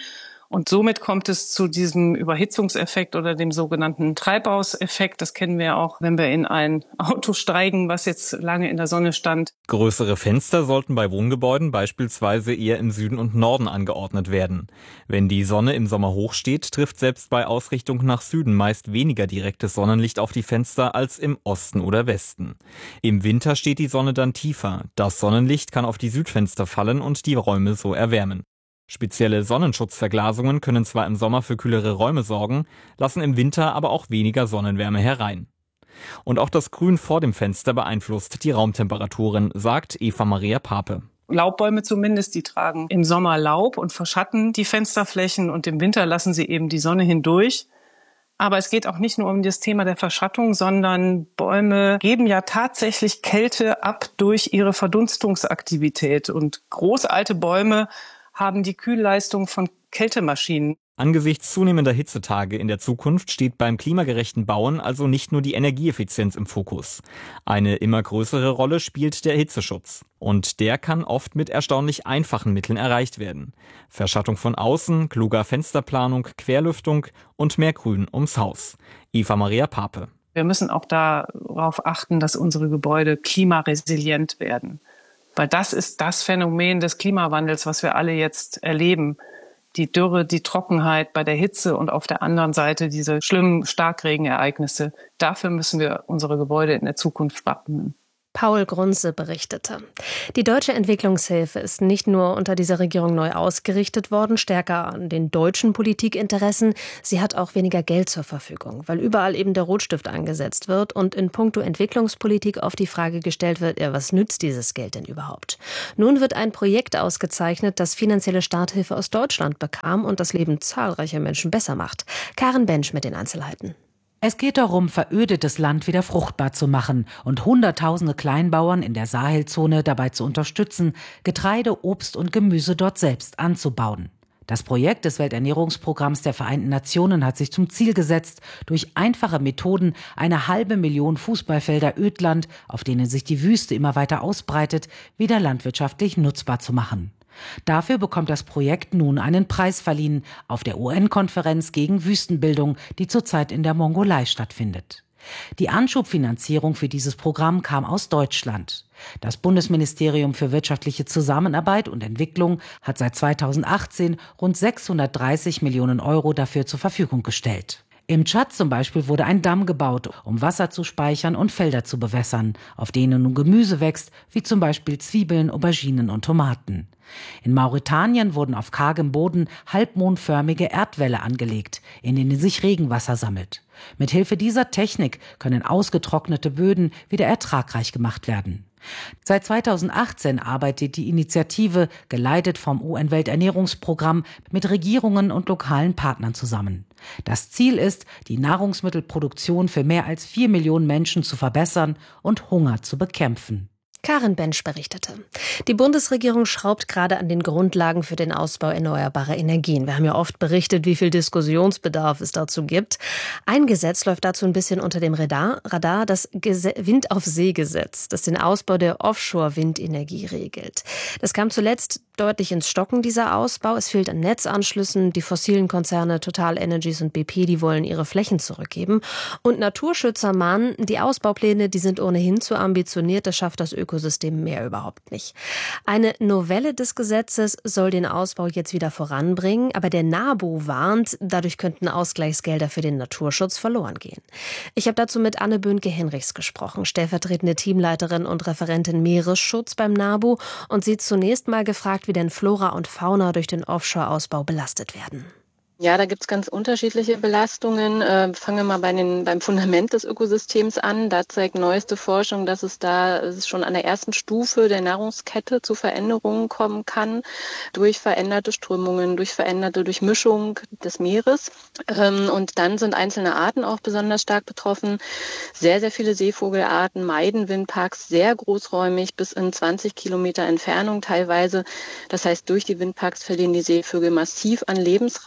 Und somit kommt es zu diesem Überhitzungseffekt oder dem sogenannten Treibhauseffekt. Das kennen wir auch, wenn wir in ein Auto steigen, was jetzt lange in der Sonne stand. Größere Fenster sollten bei Wohngebäuden beispielsweise eher im Süden und Norden angeordnet werden. Wenn die Sonne im Sommer hoch steht, trifft selbst bei Ausrichtung nach Süden meist weniger direktes Sonnenlicht auf die Fenster als im Osten oder Westen. Im Winter steht die Sonne dann tiefer. Das Sonnenlicht kann auf die Südfenster fallen und die Räume so erwärmen. Spezielle Sonnenschutzverglasungen können zwar im Sommer für kühlere Räume sorgen, lassen im Winter aber auch weniger Sonnenwärme herein. Und auch das Grün vor dem Fenster beeinflusst die Raumtemperaturen, sagt Eva Maria Pape. Laubbäume zumindest, die tragen im Sommer Laub und verschatten die Fensterflächen und im Winter lassen sie eben die Sonne hindurch. Aber es geht auch nicht nur um das Thema der Verschattung, sondern Bäume geben ja tatsächlich Kälte ab durch ihre Verdunstungsaktivität. Und großalte Bäume haben die Kühlleistung von Kältemaschinen. Angesichts zunehmender Hitzetage in der Zukunft steht beim klimagerechten Bauen also nicht nur die Energieeffizienz im Fokus. Eine immer größere Rolle spielt der Hitzeschutz. Und der kann oft mit erstaunlich einfachen Mitteln erreicht werden. Verschattung von außen, kluger Fensterplanung, Querlüftung und mehr Grün ums Haus. Eva Maria Pape. Wir müssen auch darauf achten, dass unsere Gebäude klimaresilient werden. Weil das ist das Phänomen des Klimawandels, was wir alle jetzt erleben. Die Dürre, die Trockenheit bei der Hitze und auf der anderen Seite diese schlimmen Starkregenereignisse. Dafür müssen wir unsere Gebäude in der Zukunft wappnen. Paul Grunze berichtete. Die deutsche Entwicklungshilfe ist nicht nur unter dieser Regierung neu ausgerichtet worden, stärker an den deutschen Politikinteressen. Sie hat auch weniger Geld zur Verfügung, weil überall eben der Rotstift angesetzt wird und in puncto Entwicklungspolitik auf die Frage gestellt wird, ja, was nützt dieses Geld denn überhaupt? Nun wird ein Projekt ausgezeichnet, das finanzielle Starthilfe aus Deutschland bekam und das Leben zahlreicher Menschen besser macht. Karen Bensch mit den Einzelheiten. Es geht darum, verödetes Land wieder fruchtbar zu machen und Hunderttausende Kleinbauern in der Sahelzone dabei zu unterstützen, Getreide, Obst und Gemüse dort selbst anzubauen. Das Projekt des Welternährungsprogramms der Vereinten Nationen hat sich zum Ziel gesetzt, durch einfache Methoden eine halbe Million Fußballfelder Ödland, auf denen sich die Wüste immer weiter ausbreitet, wieder landwirtschaftlich nutzbar zu machen. Dafür bekommt das Projekt nun einen Preis verliehen auf der U N-Konferenz gegen Wüstenbildung, die zurzeit in der Mongolei stattfindet. Die Anschubfinanzierung für dieses Programm kam aus Deutschland. Das Bundesministerium für wirtschaftliche Zusammenarbeit und Entwicklung hat seit zweitausendachtzehn rund sechshundertdreißig Millionen Euro dafür zur Verfügung gestellt. Im Tschad zum Beispiel wurde ein Damm gebaut, um Wasser zu speichern und Felder zu bewässern, auf denen nun Gemüse wächst, wie zum Beispiel Zwiebeln, Auberginen und Tomaten. In Mauretanien wurden auf kargem Boden halbmondförmige Erdwälle angelegt, in denen sich Regenwasser sammelt. Mithilfe dieser Technik können ausgetrocknete Böden wieder ertragreich gemacht werden. Seit zweitausendachtzehn arbeitet die Initiative, geleitet vom U N-Welternährungsprogramm, mit Regierungen und lokalen Partnern zusammen. Das Ziel ist, die Nahrungsmittelproduktion für mehr als vier Millionen Menschen zu verbessern und Hunger zu bekämpfen. Karen Bensch berichtete. Die Bundesregierung schraubt gerade an den Grundlagen für den Ausbau erneuerbarer Energien. Wir haben ja oft berichtet, wie viel Diskussionsbedarf es dazu gibt. Ein Gesetz läuft dazu ein bisschen unter dem Radar, Radar das Wind-auf-See-Gesetz, das den Ausbau der Offshore-Windenergie regelt. Das kam zuletzt deutlich ins Stocken, dieser Ausbau. Es fehlt an Netzanschlüssen. Die fossilen Konzerne Total Energies und B P, die wollen ihre Flächen zurückgeben. Und Naturschützer mahnen, die Ausbaupläne, die sind ohnehin zu ambitioniert. Das schafft das Ökosystem mehr überhaupt nicht. Eine Novelle des Gesetzes soll den Ausbau jetzt wieder voranbringen. Aber der NABU warnt, dadurch könnten Ausgleichsgelder für den Naturschutz verloren gehen. Ich habe dazu mit Anne Böhnke-Henrichs gesprochen, stellvertretende Teamleiterin und Referentin Meeresschutz beim NABU. Und sie zunächst mal gefragt, wie denn Flora und Fauna durch den Offshore-Ausbau belastet werden. Ja, da gibt's ganz unterschiedliche Belastungen. Äh, fangen wir mal bei den, beim Fundament des Ökosystems an. Da zeigt neueste Forschung, dass es da es schon an der ersten Stufe der Nahrungskette zu Veränderungen kommen kann, durch veränderte Strömungen, durch veränderte Durchmischung des Meeres. Ähm, und dann sind einzelne Arten auch besonders stark betroffen. Sehr, sehr viele Seevogelarten meiden Windparks sehr großräumig, bis in zwanzig Kilometer Entfernung teilweise. Das heißt, durch die Windparks verlieren die Seevögel massiv an Lebensraum.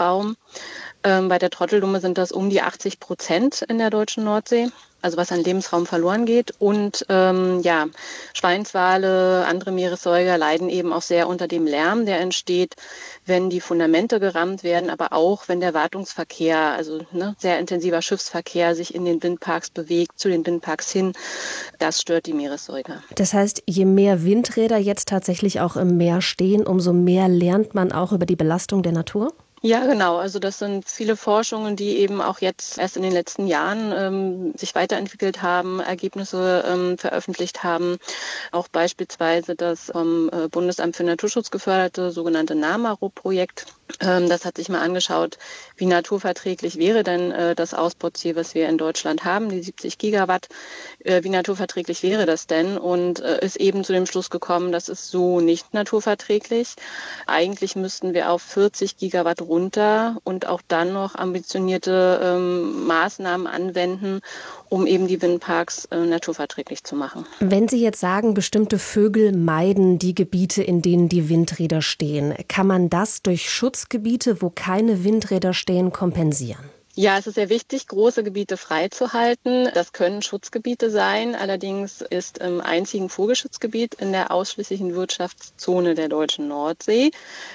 Ähm, bei der Trotteldumme sind das um die achtzig Prozent in der deutschen Nordsee, also was an Lebensraum verloren geht. Und ähm, ja, Schweinswale, andere Meeressäuger leiden eben auch sehr unter dem Lärm, der entsteht, wenn die Fundamente gerammt werden, aber auch wenn der Wartungsverkehr, also ne, sehr intensiver Schiffsverkehr sich in den Windparks bewegt, zu den Windparks hin. Das stört die Meeressäuger. Das heißt, je mehr Windräder jetzt tatsächlich auch im Meer stehen, umso mehr lernt man auch über die Belastung der Natur? Ja, genau. Also das sind viele Forschungen, die eben auch jetzt erst in den letzten Jahren ähm, sich weiterentwickelt haben, Ergebnisse ähm, veröffentlicht haben. Auch beispielsweise das vom äh, Bundesamt für Naturschutz geförderte sogenannte NAMARO-Projekt. Ähm, das hat sich mal angeschaut, wie naturverträglich wäre denn äh, das Ausbauziel, was wir in Deutschland haben, die siebzig Gigawatt. Äh, wie naturverträglich wäre das denn? Und äh, ist eben zu dem Schluss gekommen, das ist so nicht naturverträglich. Eigentlich müssten wir auf vierzig Gigawatt runter und auch dann noch ambitionierte ähm, Maßnahmen anwenden, um eben die Windparks äh, naturverträglich zu machen. Wenn Sie jetzt sagen, bestimmte Vögel meiden die Gebiete, in denen die Windräder stehen, kann man das durch Schutzgebiete, wo keine Windräder stehen, kompensieren? Ja, es ist sehr wichtig, große Gebiete freizuhalten. Das können Schutzgebiete sein. Allerdings ist im einzigen Vogelschutzgebiet in der ausschließlichen Wirtschaftszone der deutschen Nordsee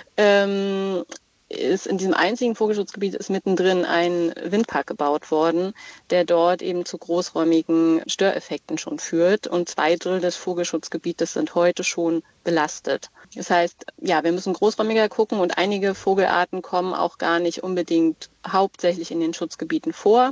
ähm, ist in diesem einzigen Vogelschutzgebiet ist mittendrin ein Windpark gebaut worden, der dort eben zu großräumigen Störeffekten schon führt. Und zwei Drittel des Vogelschutzgebietes sind heute schon belastet. Das heißt, ja, wir müssen großräumiger gucken und einige Vogelarten kommen auch gar nicht unbedingt hauptsächlich in den Schutzgebieten vor.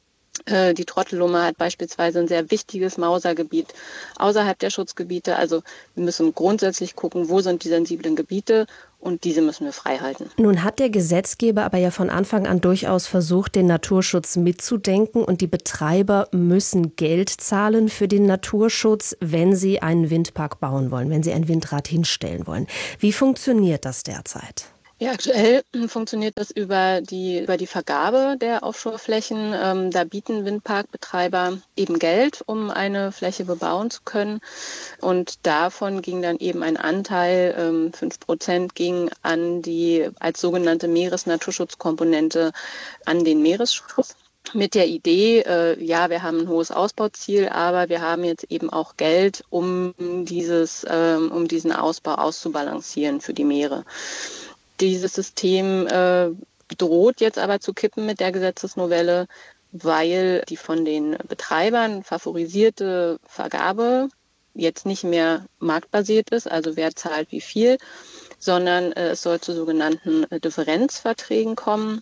Die Trotteldumme hat beispielsweise ein sehr wichtiges Mausergebiet außerhalb der Schutzgebiete. Also wir müssen grundsätzlich gucken, wo sind die sensiblen Gebiete und diese müssen wir frei halten. Nun hat der Gesetzgeber aber ja von Anfang an durchaus versucht, den Naturschutz mitzudenken und die Betreiber müssen Geld zahlen für den Naturschutz, wenn sie einen Windpark bauen wollen, wenn sie ein Windrad hinstellen wollen. Wie funktioniert das derzeit? Ja, aktuell funktioniert das über die, über die Vergabe der Offshore-Flächen. Ähm, da bieten Windparkbetreiber eben Geld, um eine Fläche bebauen zu können. Und davon ging dann eben ein Anteil, ähm, fünf Prozent ging an die, als sogenannte Meeresnaturschutzkomponente an den Meeresschutz. Mit der Idee, äh, ja, wir haben ein hohes Ausbauziel, aber wir haben jetzt eben auch Geld, um dieses, ähm, um diesen Ausbau auszubalancieren für die Meere. Dieses System äh, droht jetzt aber zu kippen mit der Gesetzesnovelle, weil die von den Betreibern favorisierte Vergabe jetzt nicht mehr marktbasiert ist, also wer zahlt wie viel, sondern äh, es soll zu sogenannten äh, Differenzverträgen kommen.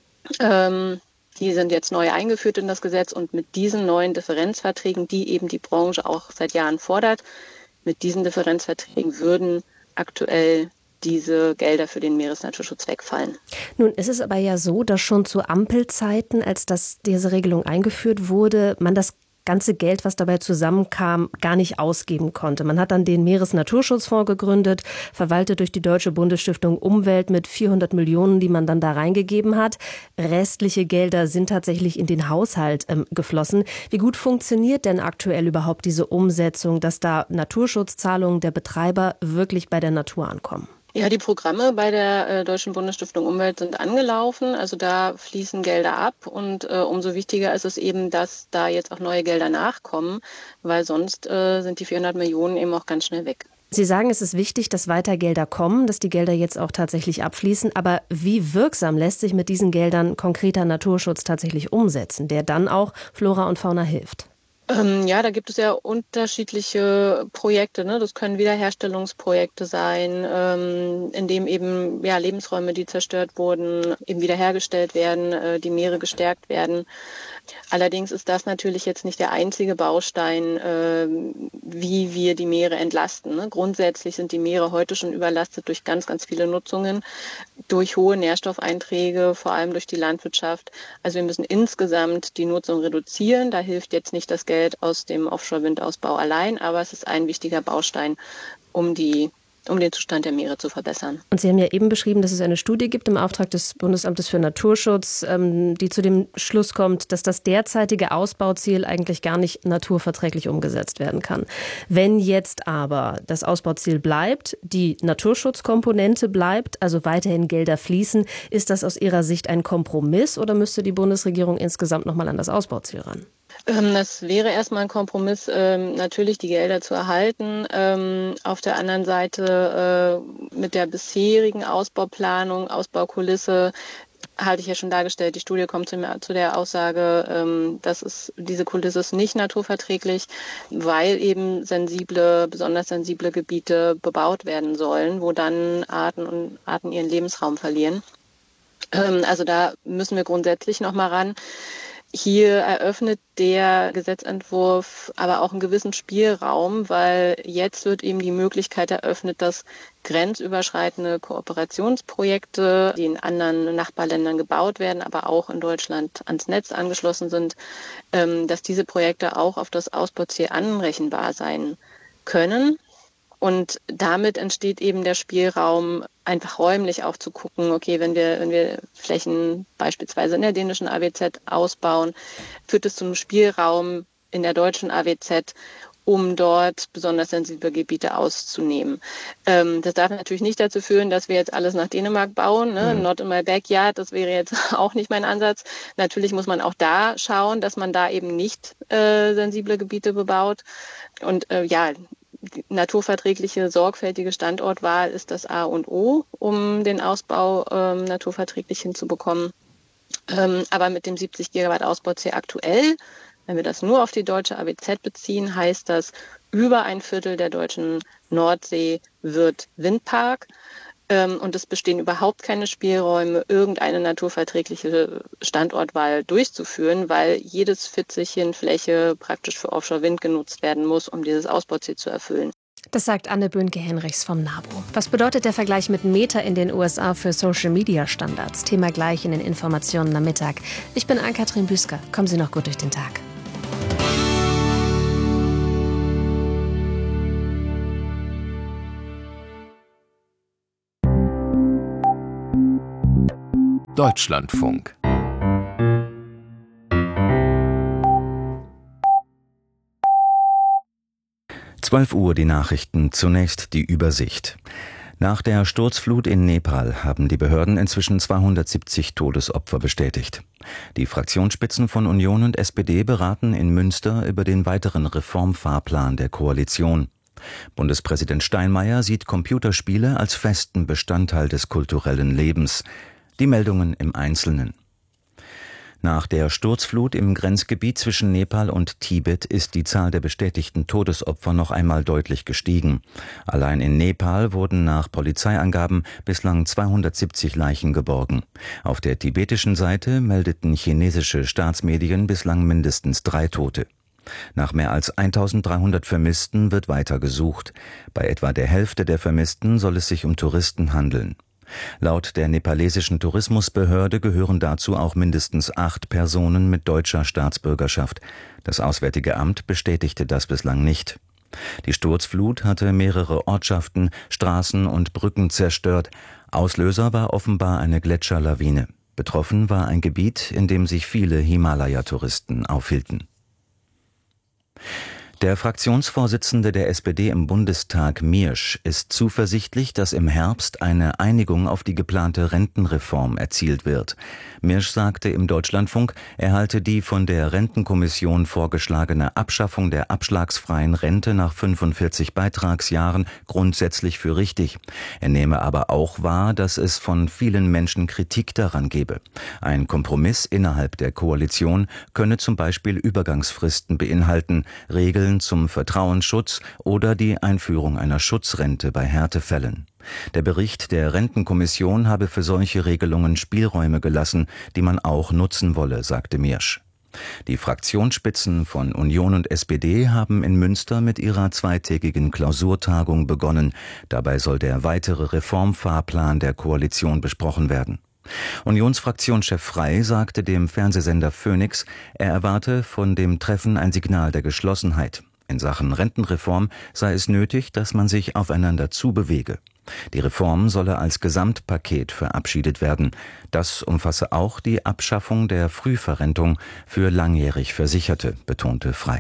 Ähm, die sind jetzt neu eingeführt in das Gesetz und mit diesen neuen Differenzverträgen, die eben die Branche auch seit Jahren fordert, mit diesen Differenzverträgen würden aktuell diese Gelder für den Meeresnaturschutz wegfallen. Nun ist es aber ja so, dass schon zu Ampelzeiten, als das, diese Regelung eingeführt wurde, man das ganze Geld, was dabei zusammenkam, gar nicht ausgeben konnte. Man hat dann den Meeresnaturschutzfonds gegründet, verwaltet durch die Deutsche Bundesstiftung Umwelt mit vierhundert Millionen, die man dann da reingegeben hat. Restliche Gelder sind tatsächlich in den Haushalt ähm, geflossen. Wie gut funktioniert denn aktuell überhaupt diese Umsetzung, dass da Naturschutzzahlungen der Betreiber wirklich bei der Natur ankommen? Ja, die Programme bei der äh, Deutschen Bundesstiftung Umwelt sind angelaufen. Also da fließen Gelder ab und äh, umso wichtiger ist es eben, dass da jetzt auch neue Gelder nachkommen, weil sonst äh, sind die vierhundert Millionen eben auch ganz schnell weg. Sie sagen, es ist wichtig, dass weiter Gelder kommen, dass die Gelder jetzt auch tatsächlich abfließen. Aber wie wirksam lässt sich mit diesen Geldern konkreter Naturschutz tatsächlich umsetzen, der dann auch Flora und Fauna hilft? Ähm, ja, da gibt es ja unterschiedliche Projekte. Ne? Das können Wiederherstellungsprojekte sein, ähm, in dem eben ja, Lebensräume, die zerstört wurden, eben wiederhergestellt werden, äh, die Meere gestärkt werden. Allerdings ist das natürlich jetzt nicht der einzige Baustein, äh, wie wir die Meere entlasten. Ne? Grundsätzlich sind die Meere heute schon überlastet durch ganz, ganz viele Nutzungen, durch hohe Nährstoffeinträge, vor allem durch die Landwirtschaft. Also wir müssen insgesamt die Nutzung reduzieren. Da hilft jetzt nicht das Geld aus dem Offshore-Windausbau allein, aber es ist ein wichtiger Baustein, um die um den Zustand der Meere zu verbessern. Und Sie haben ja eben beschrieben, dass es eine Studie gibt im Auftrag des Bundesamtes für Naturschutz, die zu dem Schluss kommt, dass das derzeitige Ausbauziel eigentlich gar nicht naturverträglich umgesetzt werden kann. Wenn jetzt aber das Ausbauziel bleibt, die Naturschutzkomponente bleibt, also weiterhin Gelder fließen, ist das aus Ihrer Sicht ein Kompromiss oder müsste die Bundesregierung insgesamt noch mal an das Ausbauziel ran? Das wäre erstmal ein Kompromiss, ähm, natürlich die Gelder zu erhalten. Ähm, auf der anderen Seite äh, mit der bisherigen Ausbauplanung, Ausbaukulisse, halte ich ja schon dargestellt, die Studie kommt zu, zu der Aussage, ähm, dass es, diese Kulisse ist nicht naturverträglich, weil eben sensible, besonders sensible Gebiete bebaut werden sollen, wo dann Arten und Arten ihren Lebensraum verlieren. Ähm, also da müssen wir grundsätzlich noch mal ran. Hier eröffnet der Gesetzentwurf aber auch einen gewissen Spielraum, weil jetzt wird eben die Möglichkeit eröffnet, dass grenzüberschreitende Kooperationsprojekte, die in anderen Nachbarländern gebaut werden, aber auch in Deutschland ans Netz angeschlossen sind, dass diese Projekte auch auf das Ausbauziel anrechenbar sein können. Und damit entsteht eben der Spielraum, einfach räumlich auch zu gucken, okay, wenn wir, wenn wir Flächen beispielsweise in der dänischen A W Z ausbauen, führt es zu einem Spielraum in der deutschen A W Z, um dort besonders sensible Gebiete auszunehmen. Ähm, das darf natürlich nicht dazu führen, dass wir jetzt alles nach Dänemark bauen, ne? Mhm. Not in my backyard, das wäre jetzt auch nicht mein Ansatz. Natürlich muss man auch da schauen, dass man da eben nicht äh, sensible Gebiete bebaut. Und äh, ja, naturverträgliche, sorgfältige Standortwahl ist das A und O, um den Ausbau ähm, naturverträglich hinzubekommen. Ähm, aber mit dem siebzig Gigawatt Ausbauziel aktuell, wenn wir das nur auf die deutsche A W Z beziehen, heißt das, über ein Viertel der deutschen Nordsee wird Windpark. Ähm, und es bestehen überhaupt keine Spielräume, irgendeine naturverträgliche Standortwahl durchzuführen, weil jedes Fitzelchen Fläche praktisch für Offshore-Wind genutzt werden muss, um dieses Ausbauziel zu erfüllen. Das sagt Anne Böhnke-Henrichs vom NABU. Was bedeutet der Vergleich mit Meta in den U S A für Social-Media-Standards? Thema gleich in den Informationen am Mittag. Ich bin Ann-Kathrin Büsker. Kommen Sie noch gut durch den Tag. Deutschlandfunk. zwölf Uhr die Nachrichten, zunächst die Übersicht. Nach der Sturzflut in Nepal haben die Behörden inzwischen zweihundertsiebzig Todesopfer bestätigt. Die Fraktionsspitzen von Union und S P D beraten in Münster über den weiteren Reformfahrplan der Koalition. Bundespräsident Steinmeier sieht Computerspiele als festen Bestandteil des kulturellen Lebens. Die Meldungen im Einzelnen. Nach der Sturzflut im Grenzgebiet zwischen Nepal und Tibet ist die Zahl der bestätigten Todesopfer noch einmal deutlich gestiegen. Allein in Nepal wurden nach Polizeiangaben bislang zweihundertsiebzig Leichen geborgen. Auf der tibetischen Seite meldeten chinesische Staatsmedien bislang mindestens drei Tote. Nach mehr als eintausenddreihundert Vermissten wird weiter gesucht. Bei etwa der Hälfte der Vermissten soll es sich um Touristen handeln. Laut der nepalesischen Tourismusbehörde gehören dazu auch mindestens acht Personen mit deutscher Staatsbürgerschaft. Das Auswärtige Amt bestätigte das bislang nicht. Die Sturzflut hatte mehrere Ortschaften, Straßen und Brücken zerstört. Auslöser war offenbar eine Gletscherlawine. Betroffen war ein Gebiet, in dem sich viele Himalaya-Touristen aufhielten. Der Fraktionsvorsitzende der S P D im Bundestag, Miersch, ist zuversichtlich, dass im Herbst eine Einigung auf die geplante Rentenreform erzielt wird. Miersch sagte im Deutschlandfunk, er halte die von der Rentenkommission vorgeschlagene Abschaffung der abschlagsfreien Rente nach fünfundvierzig Beitragsjahren grundsätzlich für richtig. Er nehme aber auch wahr, dass es von vielen Menschen Kritik daran gebe. Ein Kompromiss innerhalb der Koalition könne zum Beispiel Übergangsfristen beinhalten, Regeln zum Vertrauensschutz oder die Einführung einer Schutzrente bei Härtefällen. Der Bericht der Rentenkommission habe für solche Regelungen Spielräume gelassen, die man auch nutzen wolle, sagte Miersch. Die Fraktionsspitzen von Union und S P D haben in Münster mit ihrer zweitägigen Klausurtagung begonnen. Dabei soll der weitere Reformfahrplan der Koalition besprochen werden. Unionsfraktionschef Frey sagte dem Fernsehsender Phoenix, er erwarte von dem Treffen ein Signal der Geschlossenheit. In Sachen Rentenreform sei es nötig, dass man sich aufeinander zubewege. Die Reform solle als Gesamtpaket verabschiedet werden. Das umfasse auch die Abschaffung der Frühverrentung für langjährig Versicherte, betonte Frey.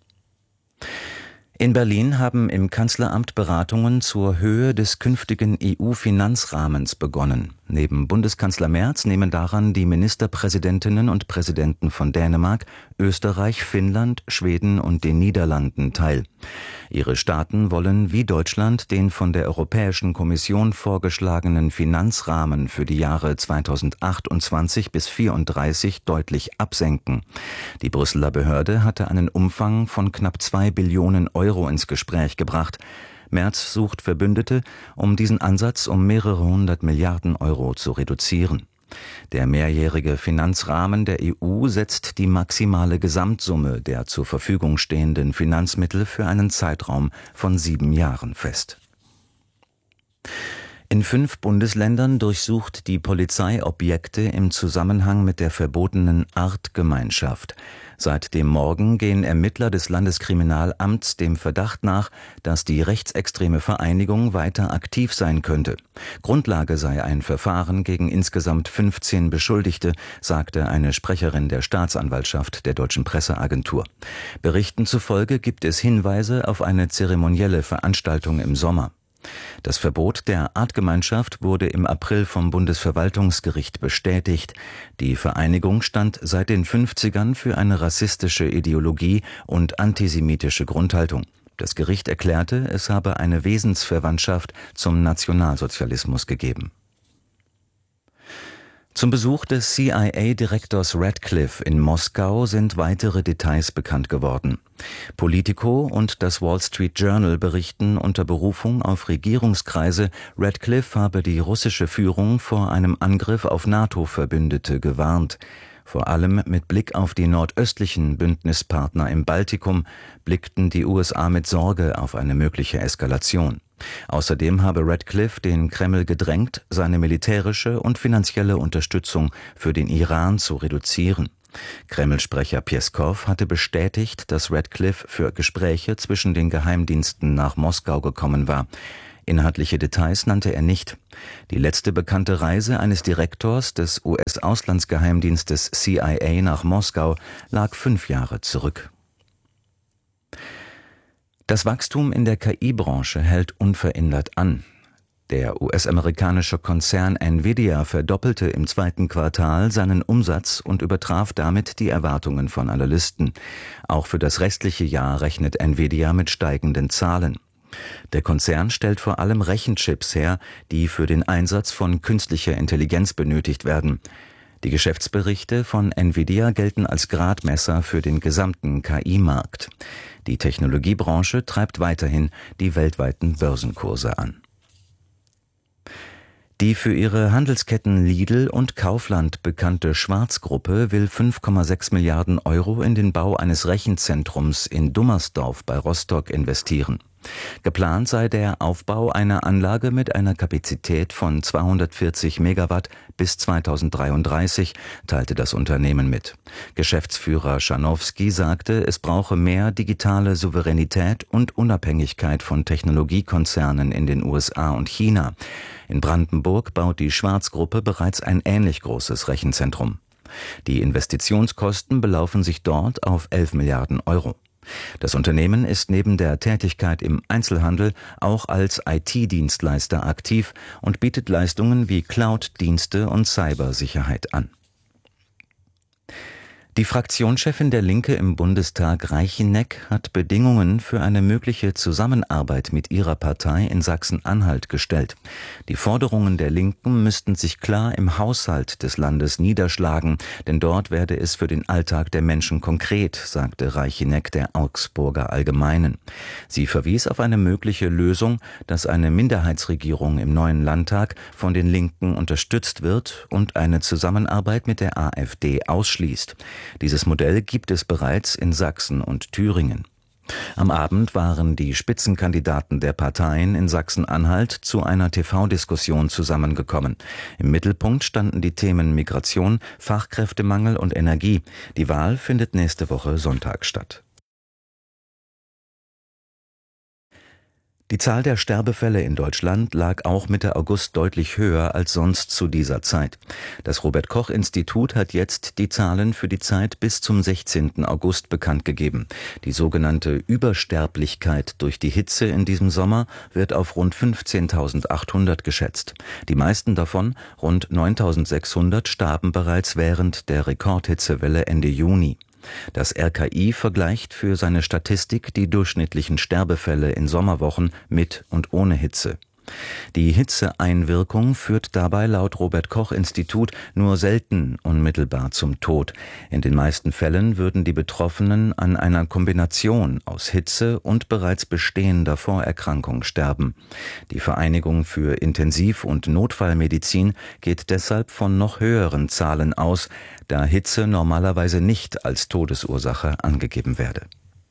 In Berlin haben im Kanzleramt Beratungen zur Höhe des künftigen E U-Finanzrahmens begonnen. Neben Bundeskanzler Merz nehmen daran die Ministerpräsidentinnen und Präsidenten von Dänemark, Österreich, Finnland, Schweden und den Niederlanden teil. Ihre Staaten wollen wie Deutschland den von der Europäischen Kommission vorgeschlagenen Finanzrahmen für die Jahre zweitausendachtundzwanzig bis zweitausendvierunddreißig deutlich absenken. Die Brüsseler Behörde hatte einen Umfang von knapp zwei Billionen Euro ins Gespräch gebracht. Merz sucht Verbündete, um diesen Ansatz um mehrere hundert Milliarden Euro zu reduzieren. Der mehrjährige Finanzrahmen der E U setzt die maximale Gesamtsumme der zur Verfügung stehenden Finanzmittel für einen Zeitraum von sieben Jahren fest. In fünf Bundesländern durchsucht die Polizei Objekte im Zusammenhang mit der verbotenen Artgemeinschaft. Seit dem Morgen gehen Ermittler des Landeskriminalamts dem Verdacht nach, dass die rechtsextreme Vereinigung weiter aktiv sein könnte. Grundlage sei ein Verfahren gegen insgesamt fünfzehn Beschuldigte, sagte eine Sprecherin der Staatsanwaltschaft der Deutschen Presseagentur. Berichten zufolge gibt es Hinweise auf eine zeremonielle Veranstaltung im Sommer. Das Verbot der Artgemeinschaft wurde im April vom Bundesverwaltungsgericht bestätigt. Die Vereinigung stand seit den fünfzigern für eine rassistische Ideologie und antisemitische Grundhaltung. Das Gericht erklärte, es habe eine Wesensverwandtschaft zum Nationalsozialismus gegeben. Zum Besuch des C I A-Direktors Radcliffe in Moskau sind weitere Details bekannt geworden. Politico und das Wall Street Journal berichten unter Berufung auf Regierungskreise, Radcliffe habe die russische Führung vor einem Angriff auf NATO-Verbündete gewarnt. Vor allem mit Blick auf die nordöstlichen Bündnispartner im Baltikum blickten die U S A mit Sorge auf eine mögliche Eskalation. Außerdem habe Radcliffe den Kreml gedrängt, seine militärische und finanzielle Unterstützung für den Iran zu reduzieren. Kreml-Sprecher Pjeskow hatte bestätigt, dass Radcliffe für Gespräche zwischen den Geheimdiensten nach Moskau gekommen war. Inhaltliche Details nannte er nicht. Die letzte bekannte Reise eines Direktors des U S-Auslandsgeheimdienstes C I A nach Moskau lag fünf Jahre zurück. Das Wachstum in der K I-Branche hält unverändert an. Der U S-amerikanische Konzern Nvidia verdoppelte im zweiten Quartal seinen Umsatz und übertraf damit die Erwartungen von Analysten. Auch für das restliche Jahr rechnet Nvidia mit steigenden Zahlen. Der Konzern stellt vor allem Rechenchips her, die für den Einsatz von künstlicher Intelligenz benötigt werden. Die Geschäftsberichte von Nvidia gelten als Gradmesser für den gesamten K I-Markt. Die Technologiebranche treibt weiterhin die weltweiten Börsenkurse an. Die für ihre Handelsketten Lidl und Kaufland bekannte Schwarz-Gruppe will fünf Komma sechs Milliarden Euro in den Bau eines Rechenzentrums in Dummersdorf bei Rostock investieren. Geplant sei der Aufbau einer Anlage mit einer Kapazität von zweihundertvierzig Megawatt bis zweitausenddreiunddreißig, teilte das Unternehmen mit. Geschäftsführer Schanowski sagte, es brauche mehr digitale Souveränität und Unabhängigkeit von Technologiekonzernen in den U S A und China. In Brandenburg baut die Schwarz-Gruppe bereits ein ähnlich großes Rechenzentrum. Die Investitionskosten belaufen sich dort auf elf Milliarden Euro. Das Unternehmen ist neben der Tätigkeit im Einzelhandel auch als I T-Dienstleister aktiv und bietet Leistungen wie Cloud-Dienste und Cybersicherheit an. Die Fraktionschefin der Linke im Bundestag, Reicheneck, hat Bedingungen für eine mögliche Zusammenarbeit mit ihrer Partei in Sachsen-Anhalt gestellt. Die Forderungen der Linken müssten sich klar im Haushalt des Landes niederschlagen, denn dort werde es für den Alltag der Menschen konkret, sagte Reicheneck der Augsburger Allgemeinen. Sie verwies auf eine mögliche Lösung, dass eine Minderheitsregierung im neuen Landtag von den Linken unterstützt wird und eine Zusammenarbeit mit der AfD ausschließt. Dieses Modell gibt es bereits in Sachsen und Thüringen. Am Abend waren die Spitzenkandidaten der Parteien in Sachsen-Anhalt zu einer T V-Diskussion zusammengekommen. Im Mittelpunkt standen die Themen Migration, Fachkräftemangel und Energie. Die Wahl findet nächste Woche Sonntag statt. Die Zahl der Sterbefälle in Deutschland lag auch Mitte August deutlich höher als sonst zu dieser Zeit. Das Robert-Koch-Institut hat jetzt die Zahlen für die Zeit bis zum sechzehnten August bekannt gegeben. Die sogenannte Übersterblichkeit durch die Hitze in diesem Sommer wird auf rund fünfzehntausendachthundert geschätzt. Die meisten davon, rund neuntausendsechshundert, starben bereits während der Rekordhitzewelle Ende Juni. Das R K I vergleicht für seine Statistik die durchschnittlichen Sterbefälle in Sommerwochen mit und ohne Hitze. Die Hitzeeinwirkung führt dabei laut Robert-Koch-Institut nur selten unmittelbar zum Tod. In den meisten Fällen würden die Betroffenen an einer Kombination aus Hitze und bereits bestehender Vorerkrankung sterben. Die Vereinigung für Intensiv- und Notfallmedizin geht deshalb von noch höheren Zahlen aus, da Hitze normalerweise nicht als Todesursache angegeben werde.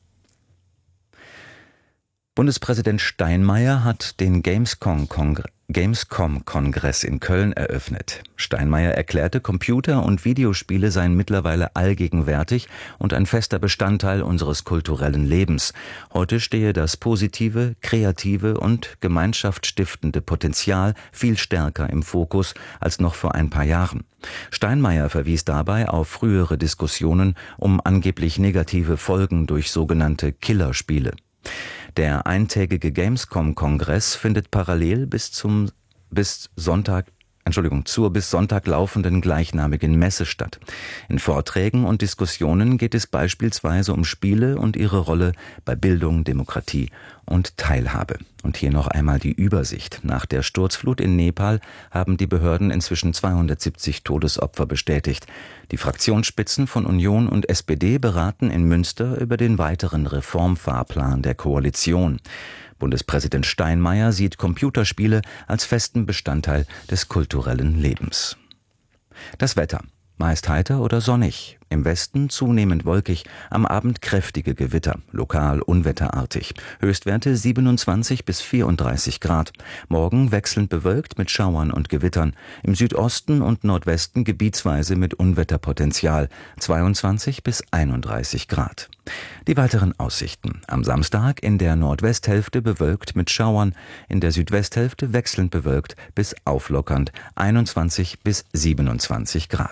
Bundespräsident Steinmeier hat den Gamescom-Kongress in Köln eröffnet. Steinmeier erklärte, Computer- und Videospiele seien mittlerweile allgegenwärtig und ein fester Bestandteil unseres kulturellen Lebens. Heute stehe das positive, kreative und gemeinschaftsstiftende Potenzial viel stärker im Fokus als noch vor ein paar Jahren. Steinmeier verwies dabei auf frühere Diskussionen um angeblich negative Folgen durch sogenannte Killerspiele. Der eintägige Gamescom-Kongress findet parallel bis zum bis Sonntag Entschuldigung, zur bis Sonntag laufenden gleichnamigen Messe statt. In Vorträgen und Diskussionen geht es beispielsweise um Spiele und ihre Rolle bei Bildung, Demokratie und Teilhabe. Und hier noch einmal die Übersicht. Nach der Sturzflut in Nepal haben die Behörden inzwischen zweihundertsiebzig Todesopfer bestätigt. Die Fraktionsspitzen von Union und S P D beraten in Münster über den weiteren Reformfahrplan der Koalition. Bundespräsident Steinmeier sieht Computerspiele als festen Bestandteil des kulturellen Lebens. Das Wetter. Meist heiter oder sonnig. Im Westen zunehmend wolkig, am Abend kräftige Gewitter, lokal unwetterartig. Höchstwerte siebenundzwanzig bis vierunddreißig Grad. Morgen wechselnd bewölkt mit Schauern und Gewittern. Im Südosten und Nordwesten gebietsweise mit Unwetterpotenzial, zweiundzwanzig bis einunddreißig Grad. Die weiteren Aussichten. Am Samstag in der Nordwesthälfte bewölkt mit Schauern, in der Südwesthälfte wechselnd bewölkt bis auflockernd, einundzwanzig bis siebenundzwanzig Grad.